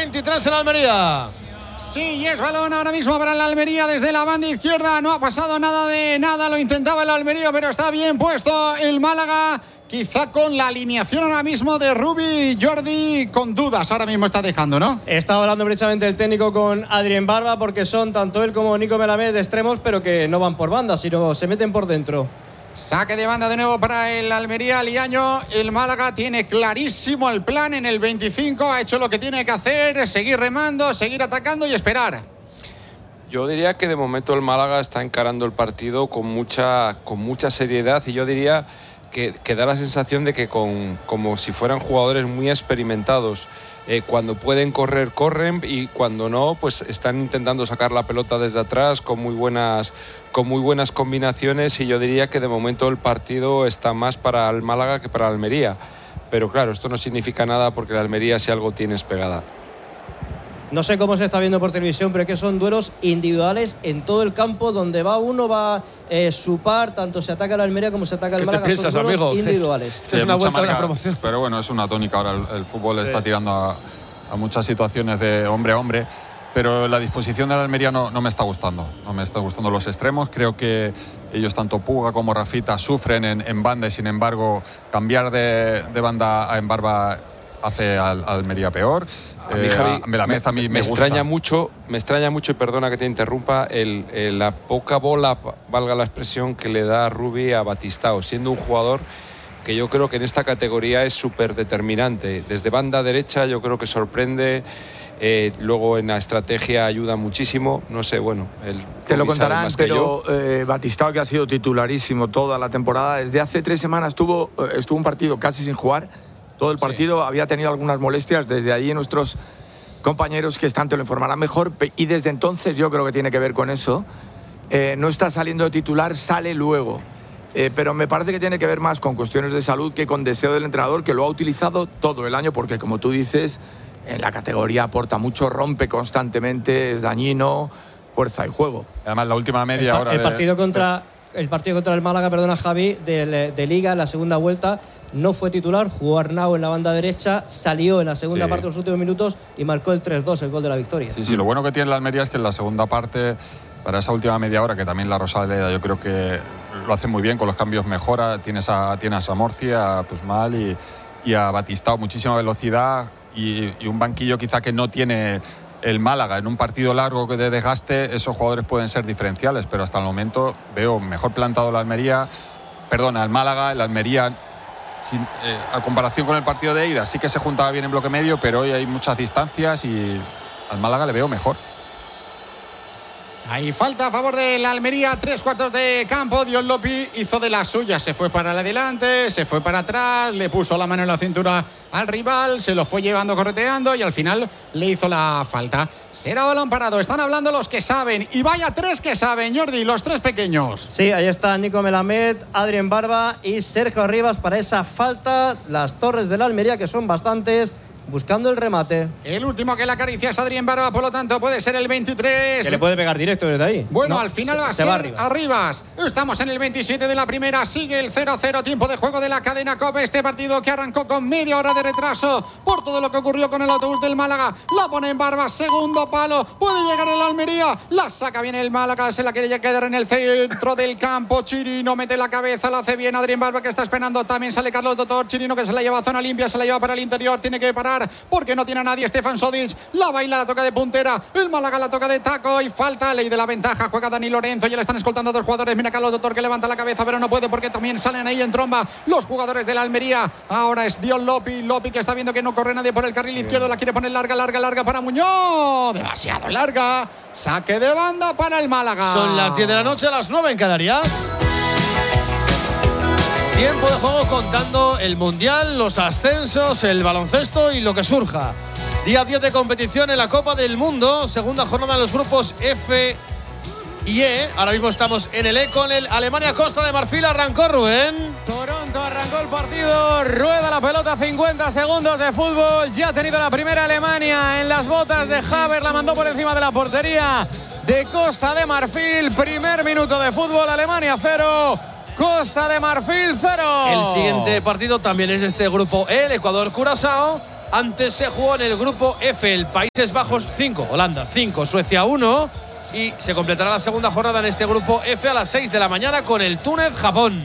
23 en Almería. Sí, y es balón ahora mismo para la Almería desde la banda izquierda. No ha pasado nada de nada, lo intentaba el Almería, pero está bien puesto el Málaga. Quizá con la alineación ahora mismo de Rubi, Jordi, con dudas ahora mismo está dejando, ¿no? Está hablando precisamente el técnico con Adrien Barba, porque son tanto él como Nico Melamed de extremos, pero que no van por banda, sino se meten por dentro. Saque de banda de nuevo para el Almería Liaño. El Málaga tiene clarísimo el plan en el 25. Ha hecho lo que tiene que hacer, seguir remando, seguir atacando y esperar. Yo diría que de momento el Málaga está encarando el partido con mucha seriedad, y yo diría que da la sensación de que como si fueran jugadores muy experimentados. Cuando pueden correr, corren, y cuando no, pues están intentando sacar la pelota desde atrás con muy buenas combinaciones, y yo diría que de momento el partido está más para el Málaga que para el Almería. Pero claro, esto no significa nada, porque la Almería si algo tiene es pegada. No sé cómo se está viendo por televisión, pero es que son duelos individuales en todo el campo. Donde va uno, va su par. Tanto se ataca a la Almería como se ataca al Málaga. ¿Qué te piensas, son duelos amigo? individuales. Es una vuelta de la promoción. Pero bueno, es una tónica ahora. El fútbol está tirando a muchas situaciones de hombre a hombre. Pero la disposición de la Almería no me está gustando. No me está gustando los extremos. Creo que ellos, tanto Puga como Rafita, sufren en banda, y sin embargo cambiar de banda en Barba hace al Almería peor. A mí, Javi, a mí me extraña mucho, y perdona que te interrumpa, la poca bola, valga la expresión, que le da Rubi a Batistao, siendo un jugador que yo creo que en esta categoría es súper determinante. Desde banda derecha yo creo que sorprende. Luego en la estrategia ayuda muchísimo. No sé, bueno, te lo contarán, pero Batistao, que ha sido titularísimo toda la temporada, desde hace 3 semanas estuvo un partido casi sin jugar. Todo el partido había tenido algunas molestias. Desde allí nuestros compañeros que están te lo informarán mejor, y desde entonces yo creo que tiene que ver con eso. No está saliendo de titular, sale luego. Pero me parece que tiene que ver más con cuestiones de salud que con deseo del entrenador, que lo ha utilizado todo el año, porque como tú dices, en la categoría aporta mucho, rompe constantemente, es dañino, fuerza y juego. Además, la última media hora... El partido contra el Málaga, perdona Javi, de Liga, en la segunda vuelta, no fue titular, jugó Arnau en la banda derecha, salió en la segunda parte de los últimos minutos y marcó el 3-2, el gol de la victoria. Sí, lo bueno que tiene la Almería es que en la segunda parte, para esa última media hora, que también la Rosaleda yo creo que lo hace muy bien, con los cambios mejora. Tienes a Samorci, a Pusmal y a Batistao, muchísima velocidad, y un banquillo quizá que no tiene el Málaga. En un partido largo de desgaste, esos jugadores pueden ser diferenciales, pero hasta el momento veo mejor plantado el Málaga. El Almería, a comparación con el partido de ida, sí que se juntaba bien en bloque medio, pero hoy hay muchas distancias y al Málaga le veo mejor. Ahí falta a favor de la Almería, 3/4 de campo. Dion Lopi hizo de las suyas, se fue para adelante, se fue para atrás, le puso la mano en la cintura al rival, se lo fue llevando correteando y al final le hizo la falta. Será balón parado, están hablando los que saben, y vaya 3 que saben, Jordi, los 3 pequeños. Sí, ahí está Nico Melamed, Adrien Barba y Sergio Arribas para esa falta. Las torres de la Almería, que son bastantes, buscando el remate. El último que la acaricia es Adrien Barba, por lo tanto puede ser el 23. Que le puede pegar directo desde ahí. Bueno, al final va a ser Arribas. Estamos en el 27 de la primera, sigue el 0-0, tiempo de juego de la cadena COPE. Este partido que arrancó con media hora de retraso por todo lo que ocurrió con el autobús del Málaga. La pone en Barba, segundo palo, puede llegar el Almería, la saca bien el Málaga, se la quiere quedar en el centro del campo. Chirino mete la cabeza, la hace bien Adrien Barba, que está esperando. También sale Carlos Doctor. Chirino, que se la lleva a zona limpia, se la lleva para el interior, tiene que parar porque no tiene a nadie. Stefan Sodic la baila, la toca de puntera, el Málaga la toca de taco y falta. Ley de la ventaja, juega Dani Lorenzo, ya le están escoltando 2 jugadores. Mira Carlos Doctor, que levanta la cabeza, pero no puede porque también salen ahí en tromba los jugadores de la Almería. Ahora es Dion Lopi, que está viendo que no corre nadie por el carril izquierdo, la quiere poner larga para Muñoz, demasiado larga. Saque de banda para el Málaga. Son las 10 de la noche, las 9 en Canarias. Tiempo de juego contando el Mundial, los ascensos, el baloncesto y lo que surja. Día 10 de competición en la Copa del Mundo, segunda jornada de los grupos F y E. Ahora mismo estamos en el E con el Alemania-Costa de Marfil. Arrancó Rubén. Toronto arrancó el partido, rueda la pelota, 50 segundos de fútbol. Ya ha tenido la primera Alemania en las botas de Havertz, la mandó por encima de la portería de Costa de Marfil. Primer minuto de fútbol, Alemania 0, Costa de Marfil 0. El siguiente partido también es este grupo E, el Ecuador-Curazao. Antes se jugó en el grupo F, el Países Bajos 5, Holanda 5, Suecia 1. Y se completará la segunda jornada en este grupo F a las 6 de la mañana con el Túnez-Japón.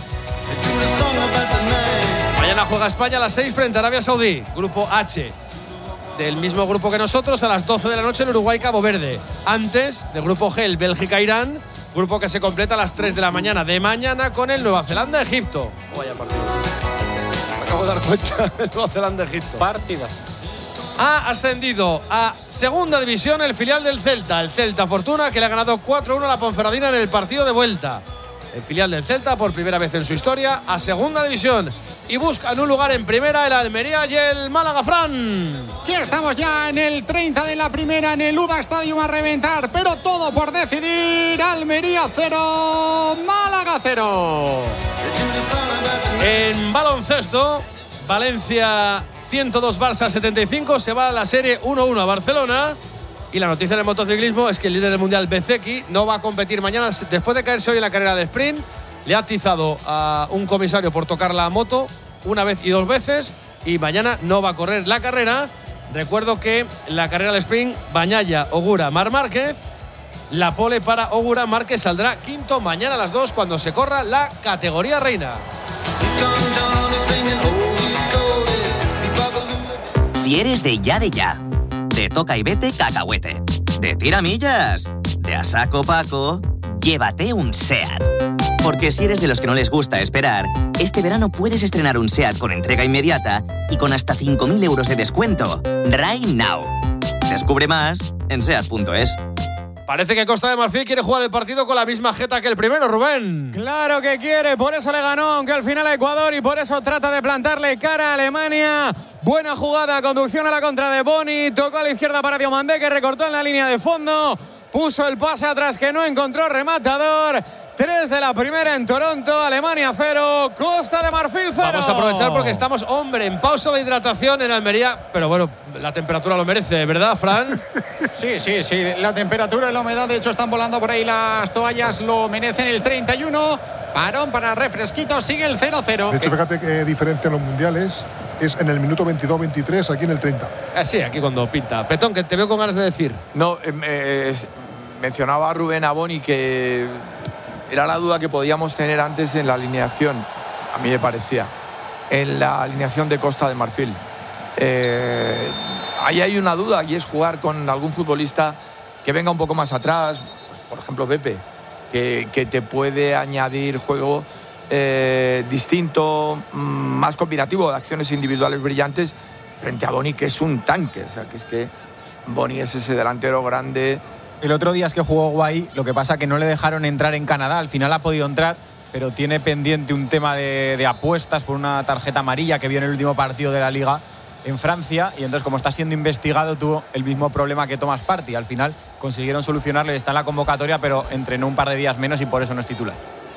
Mañana juega España a las 6 frente a Arabia Saudí. Grupo H, del mismo grupo que nosotros, a las 12 de la noche en Uruguay-Cabo Verde. Antes del grupo G, el Bélgica-Irán, grupo que se completa a las 3 de la mañana de mañana con el Nueva Zelanda-Egipto. Vaya partido. Me acabo de dar cuenta del Nueva Zelanda-Egipto. Partida. Ha ascendido a segunda división el filial del Celta, el Celta Fortuna, que le ha ganado 4-1 a la Ponferradina en el partido de vuelta. El filial del Celta, por primera vez en su historia, a segunda división. Y buscan un lugar en primera el Almería y el Málaga. Fran. Ya estamos ya en el 30 de la primera, en el UDA Stadium a reventar, pero todo por decidir. Almería 0, Málaga 0. En baloncesto, Valencia 102, Barça 75, se va a la serie 1-1 a Barcelona. Y la noticia del motociclismo es que el líder del mundial, Bezzecchi, no va a competir mañana. Después de caerse hoy en la carrera de sprint, le ha atizado a un comisario por tocar la moto una vez y 2 veces, y mañana no va a correr la carrera. Recuerdo que la carrera del sprint, Bañaya, Ogura, Marc Márquez. La pole para Ogura, Márquez saldrá quinto mañana a las 2 cuando se corra la categoría reina. Si eres de ya, de toca y vete cacahuete, de tiramillas, de a saco Paco, llévate un SEAT. Porque si eres de los que no les gusta esperar, este verano puedes estrenar un SEAT con entrega inmediata y con hasta 5.000 euros de descuento. Right now. Descubre más en SEAT.es. Parece que Costa de Marfil quiere jugar el partido con la misma jeta que el primero, Rubén. Claro que quiere, por eso le ganó, aunque al final a Ecuador, y por eso trata de plantarle cara a Alemania. Buena jugada, conducción a la contra de Boni, tocó a la izquierda para Diomandé, que recortó en la línea de fondo, puso el pase atrás que no encontró rematador. 3 de la primera en Toronto, Alemania 0, Costa de Marfil 0. Vamos a aprovechar porque estamos, hombre, en pausa de hidratación en Almería, pero bueno, la temperatura lo merece, ¿verdad, Fran? Sí, la temperatura y la humedad, de hecho están volando por ahí las toallas, lo merecen. El 31, parón para refresquito, sigue el 0-0. De hecho, fíjate qué diferencia en los mundiales es en el minuto 22-23, aquí en el 30. Sí, aquí cuando pinta. Petón, que te veo con ganas de decir. No, mencionaba a Rubén Aboni que era la duda que podíamos tener antes en la alineación, a mí me parecía, en la alineación de Costa de Marfil. Ahí hay una duda, y es jugar con algún futbolista que venga un poco más atrás, pues, por ejemplo Pepe, que te puede añadir juego distinto, más combinativo, de acciones individuales brillantes, frente a Boni, que es un tanque. O sea, que es que Boni es ese delantero grande. El otro día es que jugó guay, lo que pasa que no le dejaron entrar en Canadá, al final ha podido entrar, pero tiene pendiente un tema de apuestas por una tarjeta amarilla que vio en el último partido de la Liga en Francia, y entonces como está siendo investigado tuvo el mismo problema que Thomas Partey. Al final consiguieron solucionarle, está en la convocatoria, pero entrenó un par de días menos y por eso no es titular.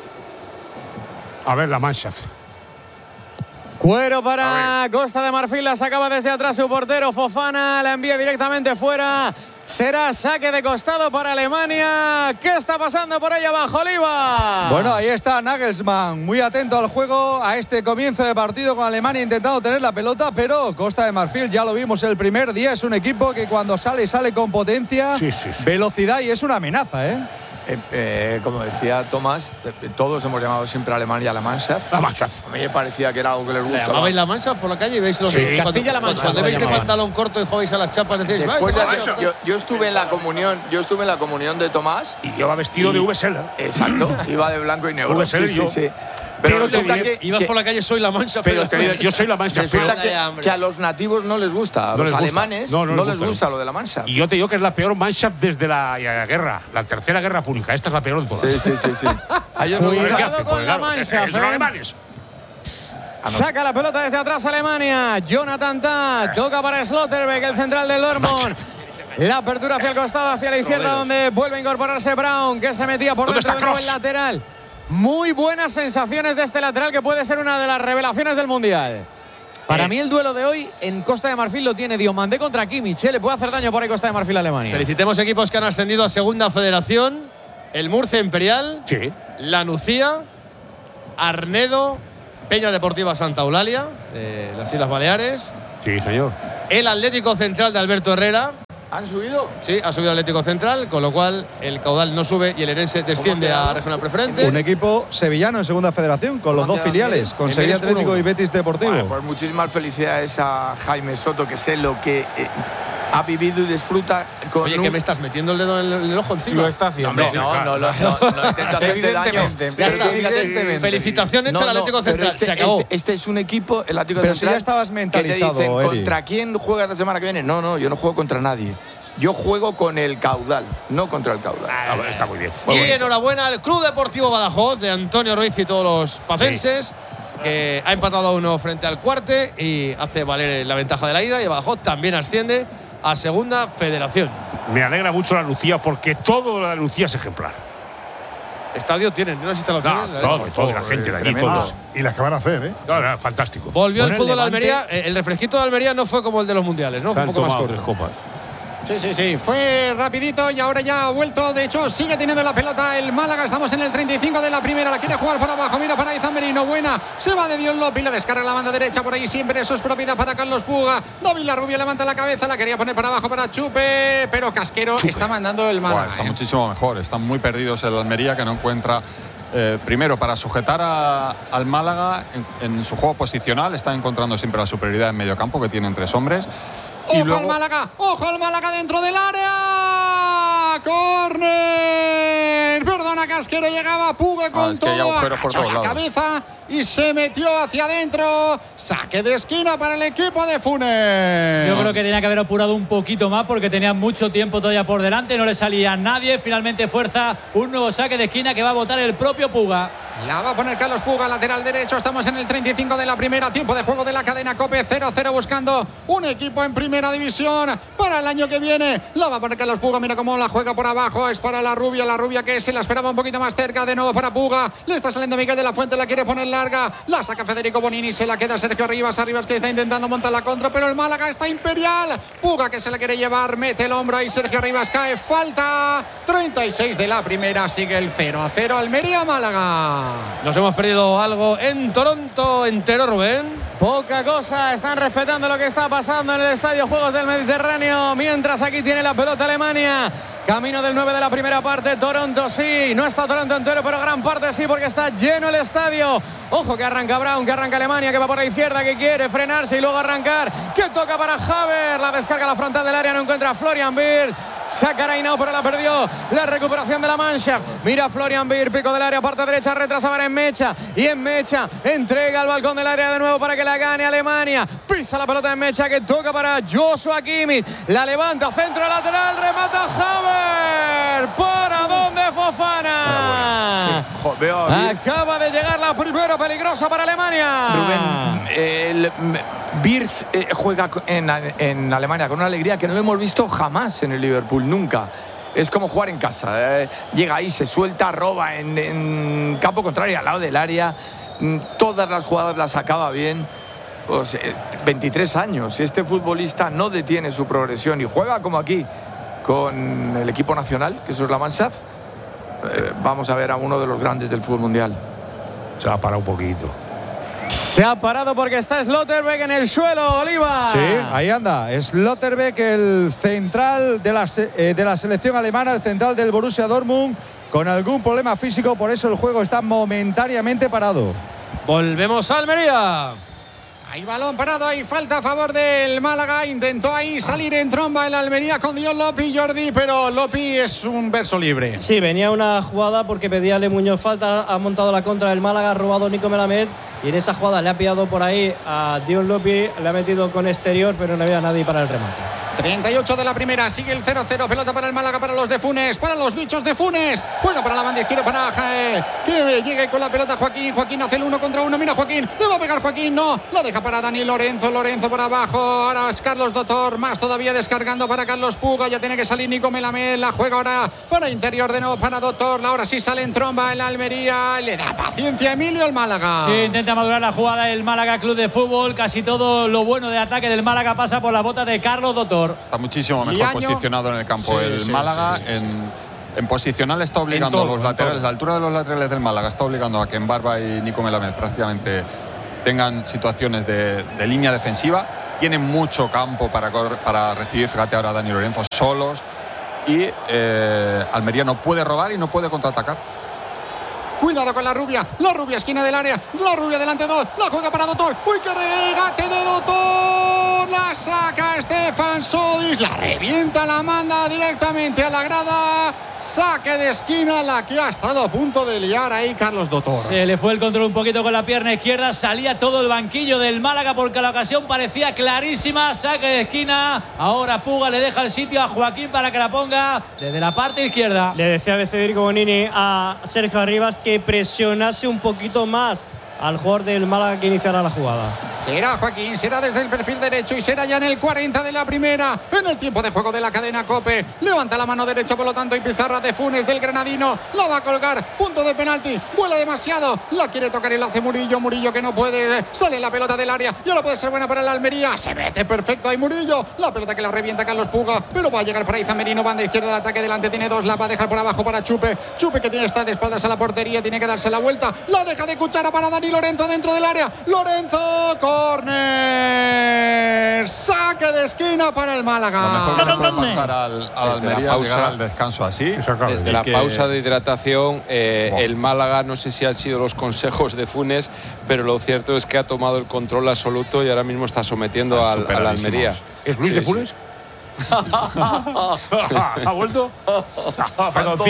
A ver, la Mannschaft. Cuero para Costa de Marfil, la sacaba desde atrás su portero Fofana, la envía directamente fuera. Será saque de costado para Alemania. ¿Qué está pasando por ahí abajo, Oliva? Bueno, ahí está Nagelsmann, muy atento al juego, a este comienzo de partido con Alemania, intentando tener la pelota, pero Costa de Marfil, ya lo vimos el primer día, es un equipo que cuando sale con potencia, velocidad, y es una amenaza, Como decía Tomás, todos hemos llamado siempre a Alemania la Mannschaft. La Mannschaft. A mí me parecía que era algo que les gusta. ¿Llamabais la Mannschaft por la calle y veis los Castilla-La Mancha. Cuando veis de pantalón corto y jugáis a las chapas, decís, yo estuve en la comunión de Tomás. Y lleva vestido de V-Seller. Exacto, iba de blanco y negro. Sí. Pero resulta que ibas por la calle, soy la Mannschaft. Pero yo soy la Mannschaft. Resulta que a los nativos no les gusta, a los alemanes no les gusta lo de la Mannschaft. Y yo te digo que es la peor Mannschaft desde la guerra, la tercera guerra pública. Esta es la peor de todas. Sí. A ellos no les Cuidado con la Mannschaft. Son alemanes. Saca la pelota desde atrás Alemania. Jonathan Tah toca para Slotterbeck, el central del Dortmund. La apertura hacia el costado, hacia la izquierda, donde vuelve a incorporarse Brown, que se metía por dentro de nuevo el lateral. Muy buenas sensaciones de este lateral, que puede ser una de las revelaciones del Mundial. Para mí el duelo de hoy en Costa de Marfil lo tiene Diomandé contra Kimmich. Le puede hacer daño por ahí Costa de Marfil a Alemania. Felicitemos equipos que han ascendido a Segunda Federación. El Murcia Imperial, la Nucía, Arnedo, Peña Deportiva Santa Eulalia, de las Islas Baleares, Sí, señor. El Atlético Central de Alberto Herrera. ¿Han subido? Sí, ha subido Atlético Central, con lo cual el caudal no sube y el Herense desciende a regional preferente. Un equipo sevillano en segunda federación, con los dos filiales, con Sevilla Atlético y Betis Deportivo. Bueno, pues muchísimas felicidades a Jaime Soto, que sé lo que ha vivido y disfruta con. Oye, ¿qué me estás metiendo el dedo en el ojo encima? Lo está haciendo. No intento hacerte daño. Ya está. Felicitación hecha al Atlético Central. Se acabó. Este es un equipo, el Atlético Pero Central. si ya estabas mentalizado, que te dicen, Eri. ¿contra quién juegas la semana que viene? No, yo no juego contra nadie. Yo juego con el caudal, no contra el caudal. Está muy bien. Y enhorabuena al Club Deportivo Badajoz de Antonio Ruiz y todos los pacenses, que ha empatado a 1 frente al Cuarte y hace valer la ventaja de la ida. Y Badajoz también asciende a Segunda Federación. Me alegra mucho la Lucía, porque todo lo de la Lucía es ejemplar. Estadio tienen, ¿no? Las instalaciones. Toda la gente de allí, todos. Y las que van a hacer, ¿eh? No, fantástico. Volvió el fútbol de Almería. El refresquito de Almería no fue como el de los mundiales, ¿no? Fue un poco más corto. Sí. Fue rapidito y ahora ya ha vuelto. De hecho, sigue teniendo la pelota el Málaga. Estamos en el 35 de la primera. La quiere jugar por abajo. Mira para Izan Merino. Buena. Se va de Dion Lopi. La descarga la banda derecha. Por ahí siempre eso es propiedad para Carlos Puga. David Larrubia levanta la cabeza. La quería poner para abajo para Chupe. Pero Casquero está mandando el Málaga. Está muchísimo mejor. Están muy perdidos el Almería, que no encuentra. Primero, para sujetar al Málaga en su juego posicional, está encontrando siempre la superioridad en medio campo, que tienen 3 hombres. ¡Ojo al Málaga dentro del área! ¡Córner! Perdona, Casquero, llegaba Puga con todo, agachó la cabeza y se metió hacia adentro. Saque de esquina para el equipo de Funes. Yo creo que tenía que haber apurado un poquito más porque tenía mucho tiempo todavía por delante, no le salía nadie. Finalmente fuerza un nuevo saque de esquina que va a botar el propio Puga. La va a poner Carlos Puga, lateral derecho. Estamos en el 35 de la primera. Tiempo de juego de la cadena COPE. 0-0 buscando un equipo en primera división para el año que viene. La va a poner Carlos Puga. Mira cómo la juega por abajo. Es para la rubia que se la esperaba un poquito más cerca. De nuevo para Puga. Le está saliendo Miguel de la Fuente. La quiere poner larga. La saca Federico Bonini. Se la queda Sergio Rivas que está intentando montar la contra. Pero el Málaga está imperial. Puga que se la quiere llevar. Mete el hombro ahí. Sergio Rivas cae. Falta. 36 de la primera. Sigue el 0-0. Almería-Málaga. Nos hemos perdido algo en Toronto entero, Rubén. Poca cosa, están respetando lo que está pasando en el Estadio Juegos del Mediterráneo, mientras aquí tiene la pelota Alemania. Camino del 9 de la primera parte. Toronto sí, no está Toronto entero, pero gran parte sí, porque está lleno el estadio. Ojo que arranca Brown, que arranca Alemania, que va por la izquierda, que quiere frenarse y luego arrancar, que toca para Haver. La descarga a la frontal del área, no encuentra a Florian Wirtz. Saca Reinao, pero la perdió. La recuperación de la Mancha. Mira Florian Wirtz, pico del área, parte derecha, retrasa para Enmecha. Y Enmecha entrega al balcón del área de nuevo para que la gane Alemania. Pisa la pelota de Enmecha, que toca para Joshua Kimmich. La levanta, centro lateral, remata Haver. ¿Para dónde Fofana? Sí. Acaba de llegar la primera peligrosa para Alemania. Rubén, Wirtz juega en Alemania con una alegría que no lo hemos visto jamás en el Liverpool, nunca. Es como jugar en casa. Llega ahí, se suelta, roba en campo contrario, al lado del área. Todas las jugadas las acaba bien. Pues, 23 años. Y este futbolista no detiene su progresión y juega como aquí con el equipo nacional, que eso es la Mannschaft. Vamos a ver a uno de los grandes del fútbol mundial. Se ha parado un poquito. Se ha parado porque está Slotterbeck en el suelo, Oliva. Sí, ahí anda. Slotterbeck, el central de la selección alemana, el central del Borussia Dortmund, con algún problema físico, por eso el juego está momentáneamente parado. Volvemos a Almería. Hay balón parado, hay falta a favor del Málaga. Intentó ahí salir en tromba el Almería con Dion Lopi, Jordi, pero Lopi es un verso libre. Sí, venía una jugada porque pedía Ale Muñoz falta, ha montado la contra del Málaga, ha robado Nico Melamed y en esa jugada le ha pillado por ahí a Dion Lopi, le ha metido con exterior, pero no había nadie para el remate. 38 de la primera, sigue el 0-0, pelota para el Málaga, para los de Funes, para los bichos de Funes, juega para la banda izquierda para que llegue con la pelota Joaquín hace el 1 contra 1, mira Joaquín, le va a pegar Joaquín, no, la deja para Dani Lorenzo por abajo, ahora es Carlos Dotor, más todavía descargando para Carlos Puga, ya tiene que salir Nico Melamed, la juega ahora para interior de nuevo para Dotor, ahora sí sale en tromba en la Almería, le da paciencia a Emilio el Málaga. Sí, intenta madurar la jugada el Málaga Club de Fútbol, casi todo lo bueno de ataque del Málaga pasa por la bota de Carlos Dotor. Está muchísimo mejor posicionado en el campo el Málaga. En posicional está obligando a los laterales, la altura de los laterales del Málaga está obligando a que Embarba y Nico Melamed prácticamente tengan situaciones de línea defensiva tienen mucho campo para recibir. Fíjate ahora Dani Lorenzo solos. Y Almería no puede robar y no puede contraatacar. Cuidado con la rubia esquina del área, la rubia delante 2, la juega para Dotor. ¡Uy, qué regate de Dotor! La saca Stefan Sodis, la revienta, la manda directamente a la grada. Saque de esquina, la que ha estado a punto de liar ahí Carlos Dotor. Se le fue el control un poquito con la pierna izquierda, salía todo el banquillo del Málaga porque la ocasión parecía clarísima. Saque de esquina, ahora Puga le deja el sitio a Joaquín para que la ponga desde la parte izquierda. Le decía de Federico Bonini a Sergio Arribas que presionase un poquito más al jugador del Málaga que iniciará la jugada. Será Joaquín, será desde el perfil derecho y será ya en el 40 de la primera, en el tiempo de juego de la cadena COPE. Levanta la mano derecha, por lo tanto, y pizarra de Funes del granadino. La va a colgar, punto de penalti, vuela demasiado, la quiere tocar y la hace Murillo que no puede, sale la pelota del área y ahora puede ser buena para el Almería. Se mete perfecto ahí Murillo, la pelota que la revienta Carlos Puga, pero va a llegar para Izan Merino, banda izquierda de ataque, delante tiene 2, la va a dejar por abajo para Chupe que está de espaldas a la portería, tiene que darse la vuelta, la deja de cuchara para Dani Lorenzo dentro del área. Lorenzo, córner, saque de esquina para el Málaga. Lo mejor que le puede pasar al Almería es llegar al descanso así. Desde la pausa de hidratación, el Málaga, no sé si han sido los consejos de Funes, pero lo cierto es que ha tomado el control absoluto y ahora mismo está sometiendo al Almería. ¿Es Luis de Funes? ¿Ha vuelto? Perdón,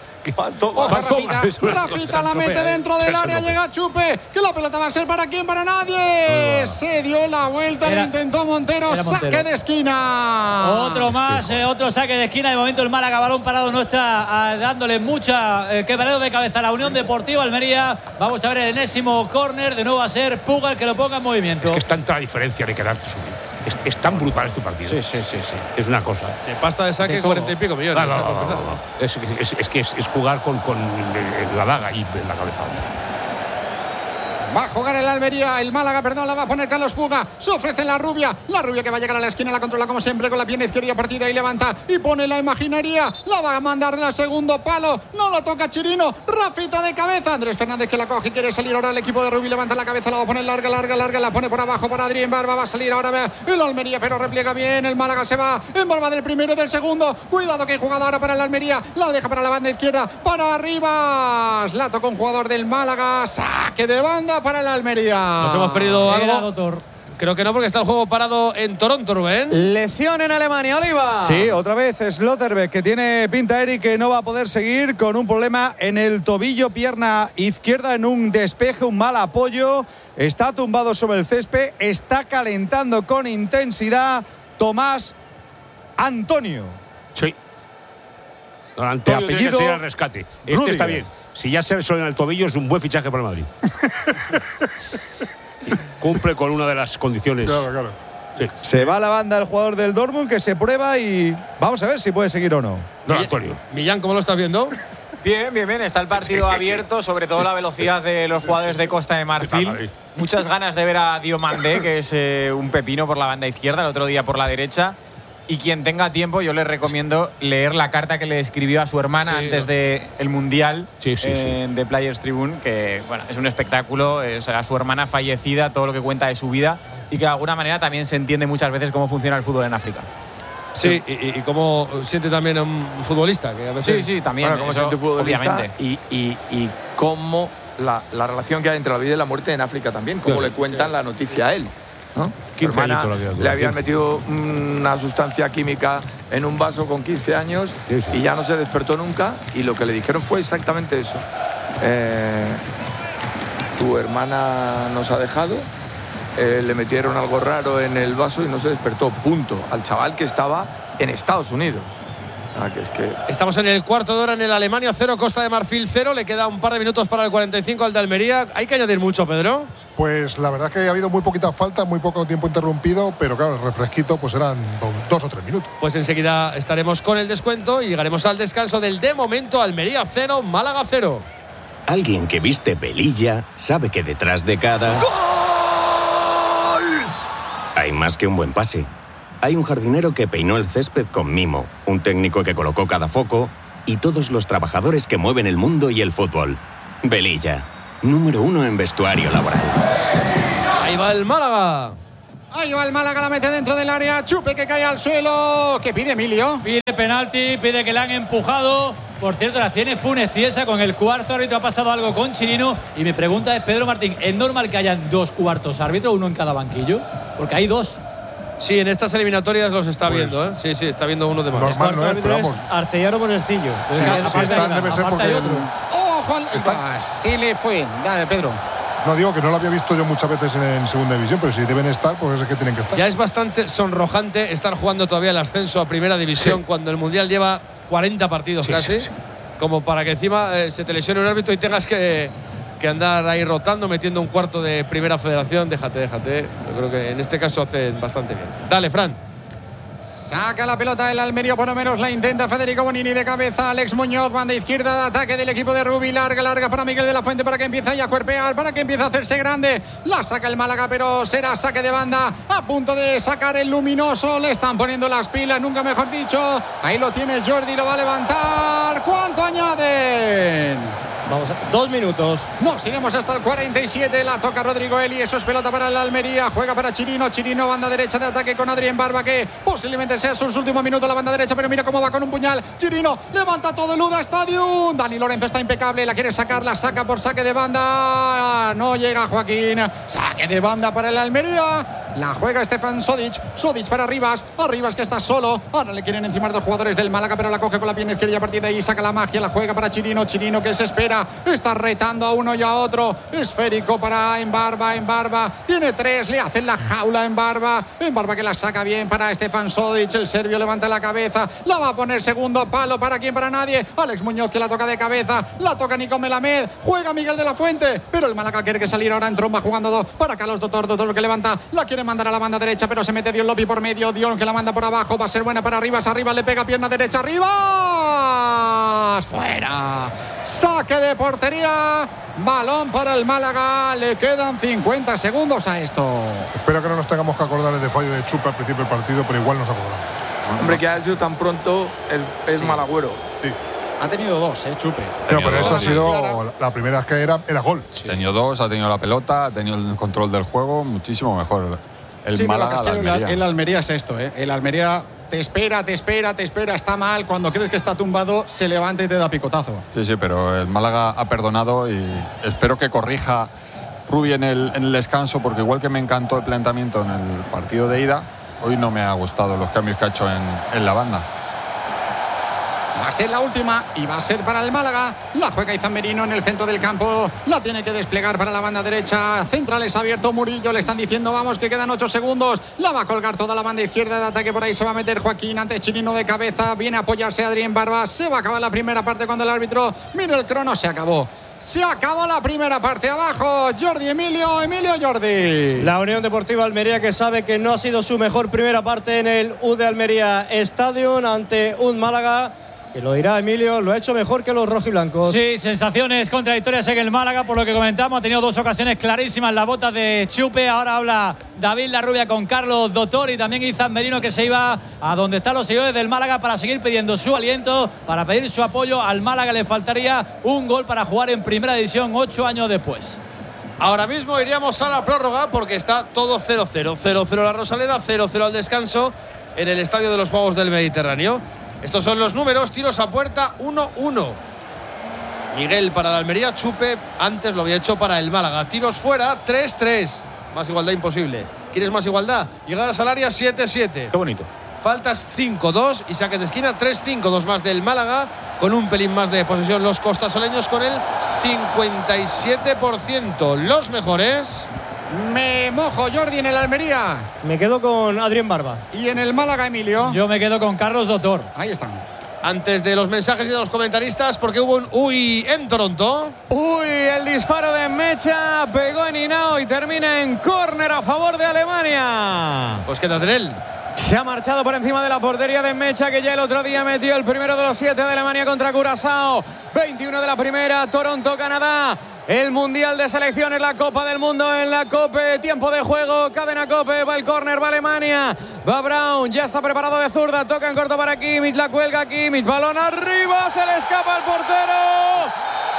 Rafita la mete dentro del área, llega Chupe, que la pelota va a ser para quién, para nadie. Se dio la vuelta, lo intentó Montero, saque de esquina. Otro más, otro saque de esquina. De momento el Málaga, balón parado, no está dándole mucha quebrado de cabeza a la Unión Deportiva Almería. Vamos a ver el enésimo córner, de nuevo a ser Puga el que lo ponga en movimiento. Es que es tanta diferencia de quedarte subido. Es tan brutal este partido. Sí. Es una cosa. De pasta de saque, 40 y pico millones. No. Es jugar con la daga y en la cabeza. Va a jugar el Almería, el Málaga, perdón, la va a poner Carlos Puga. Se ofrece la rubia que va a llegar a la esquina, la controla como siempre con la pierna izquierda partida y levanta y pone la imaginería. La va a mandar al segundo palo, no la toca Chirino. Rafita de cabeza, Andrés Fernández que la coge y quiere salir ahora el equipo de Rubí. Levanta la cabeza, la va a poner larga, la pone por abajo para Adrián Barba. Va a salir ahora el Almería, pero repliega bien. El Málaga se va en Barba del primero y del segundo. Cuidado que hay jugada ahora para el Almería. La deja para la banda izquierda, para Arribas. La toca un jugador del Málaga. Saque de banda para el Almería. Nos hemos perdido algo. Creo que no, porque está el juego parado en Toronto, Rubén. Lesión en Alemania, Oliva. Sí, otra vez Slotterbeck, que tiene pinta, Eric, que no va a poder seguir con un problema en el tobillo, pierna izquierda, en un despeje, un mal apoyo. Está tumbado sobre el césped, está calentando con intensidad Tomás Antonio. Sí. Don Antonio tiene que seguir al rescate. Este está bien. Si ya se resuelve en el tobillo, es un buen fichaje para el Madrid. Cumple con una de las condiciones. Claro. Sí. Se va a la banda el jugador del Dortmund, que se prueba y vamos a ver si puede seguir o no. Don Antonio. Millán, ¿cómo lo estás viendo? Bien. Está el partido abierto, sobre todo la velocidad de los jugadores de Costa de Marfil. Muchas ganas de ver a Diomandé, que es un pepino por la banda izquierda, el otro día por la derecha. Y quien tenga tiempo, yo le recomiendo leer la carta que le escribió a su hermana antes del Mundial de Players Tribune, que bueno, es un espectáculo, a su hermana fallecida, todo lo que cuenta de su vida y que de alguna manera también se entiende muchas veces cómo funciona el fútbol en África. Sí, y cómo siente también a un futbolista. Que a veces... Sí, también. Bueno, cómo siente un futbolista, obviamente. Y cómo la relación que hay entre la vida y la muerte en África también, cómo le cuentan la noticia a él, ¿no? Su hermana le habían metido una sustancia química en un vaso con 15 años y ya no se despertó nunca, y lo que le dijeron fue exactamente eso. Tu hermana nos ha dejado, le metieron algo raro en el vaso y no se despertó, punto. Al chaval que estaba en Estados Unidos. Estamos en el cuarto de hora en el Alemania 0, Costa de Marfil 0. Le queda un par de minutos para el 45 al de Almería. Hay que añadir mucho, Pedro. Pues la verdad es que ha habido muy poquita falta, muy poco tiempo interrumpido, pero claro, el refresquito pues eran 2 o 3 minutos. Pues enseguida estaremos con el descuento y llegaremos al descanso del de momento Almería 0, Málaga 0. Alguien que viste velilla sabe que detrás de cada ¡gol! Hay más que un buen pase. Hay un jardinero que peinó el césped con mimo, un técnico que colocó cada foco y todos los trabajadores que mueven el mundo y el fútbol. Velilla, número 1 en vestuario laboral. Ahí va el Málaga. Ahí va el Málaga, la mete dentro del área. Chupe que cae al suelo. ¿Qué pide Emilio? Pide penalti, pide que le han empujado. Por cierto, las tiene Funes Tiesa. Con el cuarto árbitro ha pasado algo con Chirino. Y mi pregunta es, Pedro Martín, ¿es normal que hayan 2 cuartos árbitros, uno en cada banquillo? Porque hay 2. Sí, en estas eliminatorias los está viendo, ¿eh? Sí, sí, está viendo uno de más. Normal, ¿no? Pero vamos. Arcellano Monercillo. Debe ser porque… ¡Ojo! Sí le fue. Dale, Pedro. No digo que no lo había visto yo muchas veces en segunda división, pero si deben estar, pues es que tienen que estar. Ya es bastante sonrojante estar jugando todavía el ascenso a primera división cuando el Mundial lleva 40 partidos casi, como para que encima se te lesione un árbitro y tengas que andar ahí rotando, metiendo un cuarto de primera federación. Déjate. Yo creo que en este caso hacen bastante bien. Dale, Fran. Saca la pelota el Almería, por lo menos la intenta Federico Bonini de cabeza. Alex Muñoz, banda izquierda de ataque del equipo de Rubi. Larga para Miguel de la Fuente para que empiece a cuerpear, para que empiece a hacerse grande. La saca el Málaga, pero será saque de banda. A punto de sacar el Luminoso. Le están poniendo las pilas, nunca mejor dicho. Ahí lo tiene Jordi, lo va a levantar. ¿Cuánto añaden? Vamos a 2 minutos. Nos iremos hasta el 47. La toca Rodrigo Eli. Eso es pelota para el Almería. Juega para Chirino. Chirino, banda derecha de ataque con Adrián Barba, que posiblemente sea sus últimos minutos. La banda derecha, pero mira cómo va con un puñal. Chirino levanta todo el Uda Stadium. Dani Lorenzo está impecable. La quiere sacar. La saca por saque de banda. No llega Joaquín. Saque de banda para el Almería. La juega Stefan Sodic. Sodic para Arribas. Arribas que está solo. Ahora le quieren encimar 2 jugadores del Málaga, pero la coge con la pierna izquierda y a partir de ahí saca la magia. La juega para Chirino. Chirino que se espera. Está retando a uno y a otro. Esférico para Embarba. Tiene 3. Le hacen la jaula a Embarba que la saca bien para Stefan Sodic. El serbio levanta la cabeza. La va a poner segundo palo. ¿Para quién? Para nadie. Alex Muñoz que la toca de cabeza. La toca Nico Melamed. Juega Miguel de la Fuente. Pero el Málaga quiere que salir ahora en tromba jugando 2 para Carlos Dotor. Dotor que levanta. La quiere mandar a la banda derecha, pero se mete Dion Lopi por medio. Dion que la manda por abajo. Va a ser buena para Arribas. Arribas le pega pierna derecha. Arribas. Fuera. Saque de portería. Balón para el Málaga. Le quedan 50 segundos a esto. Espero que no nos tengamos que acordar de fallo de Chupe al principio del partido, pero igual nos acordamos. Hombre, que haya sido tan pronto es malagüero. Sí. Ha tenido 2, Chupe. Pero esa ha sido la primera vez que era gol. Sí. Ha tenido 2, ha tenido la pelota, ha tenido el control del juego, muchísimo mejor. El Málaga, el Almería. El Almería es esto, El Almería te espera, está mal. Cuando crees que está tumbado, se levanta y te da picotazo. Sí, pero el Málaga ha perdonado y espero que corrija Rubi en el descanso, porque igual que me encantó el planteamiento en el partido de ida, hoy no me ha gustado los cambios que ha hecho en la banda. Va a ser la última y va a ser para el Málaga. La juega Izan Merino en el centro del campo. La tiene que desplegar para la banda derecha. Centrales abierto Murillo. Le están diciendo vamos que quedan 8 segundos. La va a colgar toda la banda izquierda de ataque. Por ahí se va a meter Joaquín. Antes Chirino de cabeza. Viene a apoyarse Adrián Barba. Se va a acabar la primera parte cuando el árbitro mira el crono. Se acabó. Se acabó la primera parte. Abajo Jordi Emilio Jordi. La Unión Deportiva Almería, que sabe que no ha sido su mejor primera parte en el U de Almería Stadium ante un Málaga que, lo dirá Emilio, lo ha hecho mejor que los rojiblancos. Sí, sensaciones contradictorias en el Málaga, por lo que comentamos. Ha tenido 2 ocasiones clarísimas en las botas de Chupe. Ahora habla David Larrubia con Carlos Dotor y también Izan Merino, que se iba a donde están los seguidores del Málaga para seguir pidiendo su aliento, para pedir su apoyo. Al Málaga le faltaría un gol para jugar en primera división 8 años después. Ahora mismo iríamos a la prórroga porque está todo 0-0. 0-0 la Rosaleda, 0-0 al descanso en el Estadio de los Juegos del Mediterráneo. Estos son los números. Tiros a puerta 1-1. Miguel para la Almería. Chupe antes lo había hecho para el Málaga. Tiros fuera 3-3. Más igualdad imposible. ¿Quieres más igualdad? Llegadas al área 7-7. Qué bonito. Faltas 5-2 y saques de esquina 3-5. 2 más del Málaga, con un pelín más de posesión los costasoleños con el 57%. Los mejores. Me mojo, Jordi, en el Almería. Me quedo con Adrián Barba. Y en el Málaga, Emilio. Yo me quedo con Carlos Dotor. Ahí están. Antes de los mensajes y de los comentaristas, porque hubo un uy en Toronto. Uy, el disparo de Mecha pegó en Hinao y termina en córner a favor de Alemania. Pues quédate en él. Se ha marchado por encima de la portería de Mecha, que ya el otro día metió el primero de los 7 de Alemania contra Curazao. 21 de la primera, Toronto, Canadá. El Mundial de Selecciones, la Copa del Mundo en la COPE. Tiempo de juego, cadena COPE, va el córner, va Alemania. Va Brown, ya está preparado de zurda, toca en corto para Kimmich, la cuelga Kimmich, balón arriba, se le escapa al portero.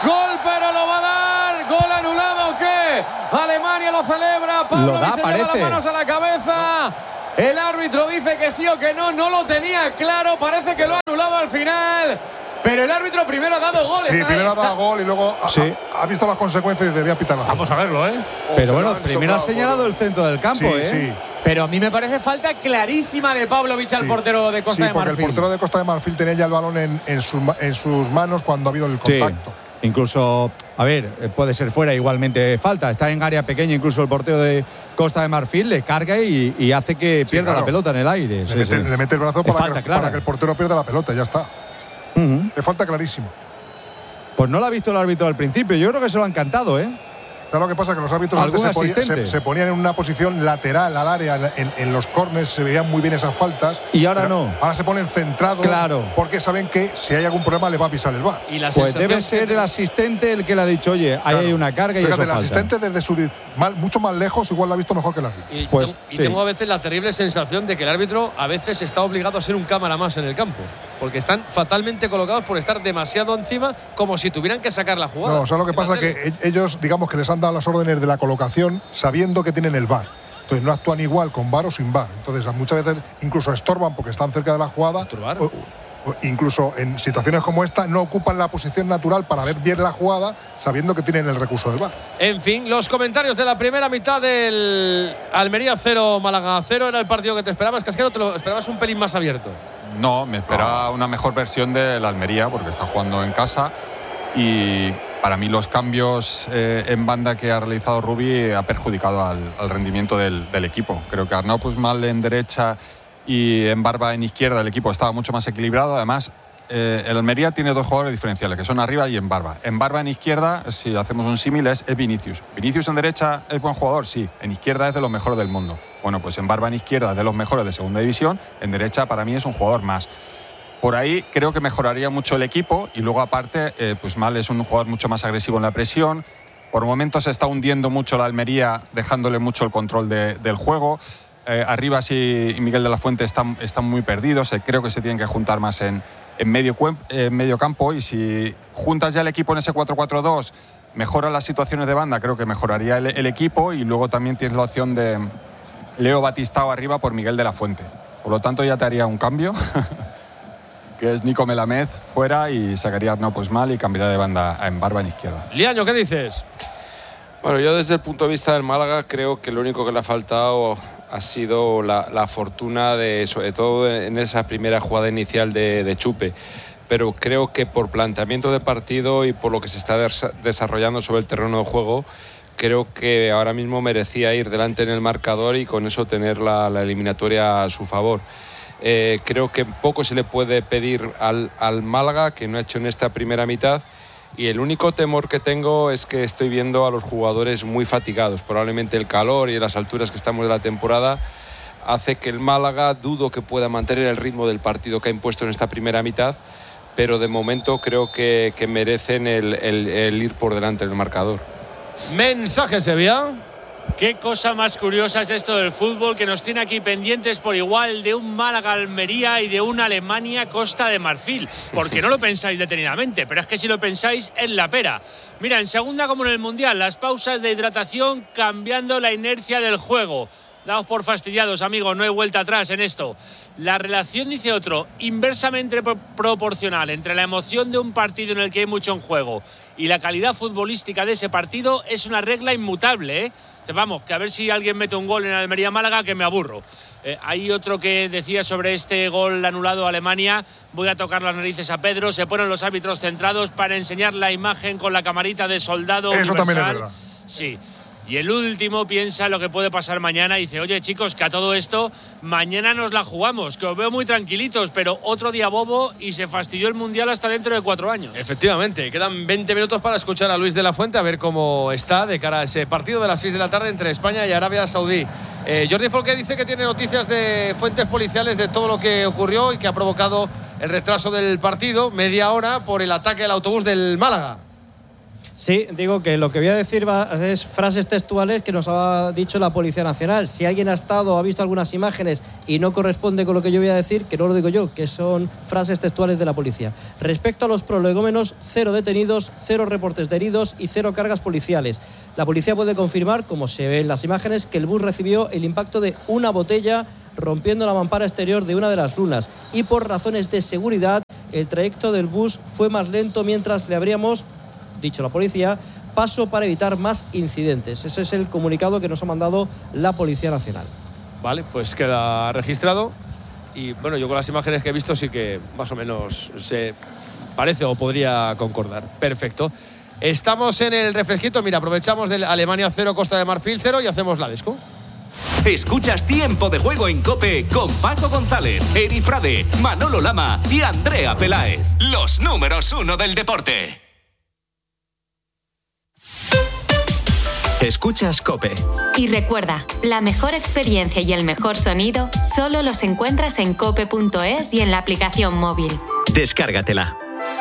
Gol, pero lo va a dar. Gol anulado, ¿qué? Alemania lo celebra. Pablo se lleva las manos a la cabeza. El árbitro dice que sí o que no. No lo tenía claro. Parece que lo ha anulado al final. Pero el árbitro primero ha dado gol. Sí, primero ha dado gol y luego ha visto las consecuencias y debía pitar la falta. Vamos a verlo, ¿eh? Pero bueno, primero ha señalado el centro del campo, sí, sí. Pero a mí me parece falta clarísima de Pavlovic al portero de Costa de Marfil. Porque el portero de Costa de Marfil tenía ya el balón en sus manos cuando ha habido el contacto. Sí. Incluso, a ver, puede ser fuera igualmente falta. Está en área pequeña, incluso el portero de Costa de Marfil le carga y hace que pierda la pelota en el aire. Le mete el brazo para que el portero pierda la pelota, ya está. Le falta clarísimo. Pues no lo ha visto el árbitro al principio. Yo creo que se lo han cantado, ¿eh? Claro, lo que pasa es que los árbitros antes se ponían en una posición lateral al área, en los córners se veían muy bien esas faltas. Y ahora no. Ahora se ponen centrados. Claro. Porque saben que si hay algún problema le va a pisar el VAR. Pues debe ser el asistente el que le ha dicho, oye, ahí hay una carga y eso falta. El asistente desde mucho más lejos igual lo ha visto mejor que el árbitro. Y tengo a veces la terrible sensación de que el árbitro a veces está obligado a ser un cámara más en el campo. Porque están fatalmente colocados por estar demasiado encima, como si tuvieran que sacar la jugada. No, o sea, lo que pasa es que ellos, digamos que les han dado las órdenes de la colocación sabiendo que tienen el VAR. Entonces no actúan igual con VAR o sin VAR. Entonces muchas veces incluso estorban porque están cerca de la jugada. O incluso en situaciones como esta no ocupan la posición natural para ver bien la jugada sabiendo que tienen el recurso del VAR. En fin, los comentarios de la primera mitad del Almería 0, Málaga 0. ¿Era el partido que te esperabas, Casquero? ¿Te lo esperabas un pelín más abierto? No, me esperaba una mejor versión de la Almería porque está jugando en casa y para mí los cambios en banda que ha realizado Rubi ha perjudicado al rendimiento del equipo. Creo que Arnau Puigmal en derecha y en Barba en izquierda el equipo estaba mucho más equilibrado. Además, el Almería tiene dos jugadores diferenciales, que son Arriba y en Barba. En Barba en izquierda, si hacemos un símil, es Vinicius. Vinicius en derecha es buen jugador, sí. En izquierda es de los mejores del mundo. Bueno, pues en Barba en izquierda es de los mejores de segunda división. En derecha para mí es un jugador más. Por ahí creo que mejoraría mucho el equipo y luego aparte, pues Mal es un jugador mucho más agresivo en la presión. Por momentos se está hundiendo mucho la Almería, dejándole mucho el control del juego. Arribas y Miguel de la Fuente están muy perdidos. Creo que se tienen que juntar más en medio campo y si juntas ya el equipo en ese 4-4-2, mejora las situaciones de banda, creo que mejoraría el equipo y luego también tienes la opción de Leo Batistao arriba por Miguel de la Fuente. Por lo tanto ya te haría un cambio, que es Nico Melamed fuera y sacaría a Arnau Puigmal y cambiaría de banda en Barba en izquierda. Liaño, ¿qué dices? Bueno, yo desde el punto de vista del Málaga creo que lo único que le ha faltado ha sido la fortuna sobre todo en esa primera jugada inicial de Chupe. Pero creo que por planteamiento de partido y por lo que se está desarrollando sobre el terreno de juego, creo que ahora mismo merecía ir delante en el marcador y con eso tener la eliminatoria a su favor. Creo que poco se le puede pedir al Málaga, que no ha hecho en esta primera mitad. Y el único temor que tengo es que estoy viendo a los jugadores muy fatigados. Probablemente el calor y las alturas que estamos de la temporada hace que el Málaga dudo que pueda mantener el ritmo del partido que ha impuesto en esta primera mitad, pero de momento creo que merecen el ir por delante en el marcador. Mensaje, Sevilla. Qué cosa más curiosa es esto del fútbol, que nos tiene aquí pendientes por igual de un Málaga-Almería y de una Alemania-Costa de Marfil. Porque no lo pensáis detenidamente, pero es que si lo pensáis es la pera. Mira, en segunda como en el Mundial, las pausas de hidratación cambiando la inercia del juego. Daos por fastidiados, amigos, no hay vuelta atrás en esto. La relación, dice otro, inversamente proporcional entre la emoción de un partido en el que hay mucho en juego y la calidad futbolística de ese partido es una regla inmutable, ¿eh? Vamos, que a ver si alguien mete un gol en Almería-Málaga, que me aburro. Hay otro que decía sobre este gol anulado a Alemania: voy a tocar las narices a Pedro. Se ponen los árbitros centrados para enseñar la imagen con la camarita de soldado Eso universal. También es verdad. Sí. Y el último piensa lo que puede pasar mañana y dice: oye, chicos, que a todo esto mañana nos la jugamos, que os veo muy tranquilitos, pero otro día bobo y se fastidió el Mundial hasta dentro de 4 años. Efectivamente, quedan 20 minutos para escuchar a Luis de la Fuente, a ver cómo está de cara a ese partido de las 6 de la tarde entre España y Arabia Saudí. Jordi Folqué dice que tiene noticias de fuentes policiales de todo lo que ocurrió y que ha provocado el retraso del partido, media hora, por el ataque al autobús del Málaga. Sí, digo que lo que voy a decir es frases textuales que nos ha dicho la Policía Nacional. Si alguien ha estado, ha visto algunas imágenes y no corresponde con lo que yo voy a decir, que no lo digo yo, que son frases textuales de la policía. Respecto a los prolegómenos, 0 detenidos, 0 reportes de heridos y 0 cargas policiales. La policía puede confirmar, como se ve en las imágenes, que el bus recibió el impacto de una botella rompiendo la mampara exterior de una de las lunas, y por razones de seguridad el trayecto del bus fue más lento mientras le abríamos, dicho la policía, paso para evitar más incidentes. Ese es el comunicado que nos ha mandado la Policía Nacional. Vale, pues queda registrado. Y bueno, yo con las imágenes que he visto sí que más o menos se parece o podría concordar. Perfecto. Estamos en el refresquito. Mira, aprovechamos del Alemania 0, Costa de Marfil 0 y hacemos la desco. Escuchas Tiempo de Juego en COPE con Paco González, Eri Frade, Manolo Lama y Andrea Peláez. Los números 1 del deporte. Escuchas COPE. Y recuerda, la mejor experiencia y el mejor sonido solo los encuentras en cope.es y en la aplicación móvil. Descárgatela.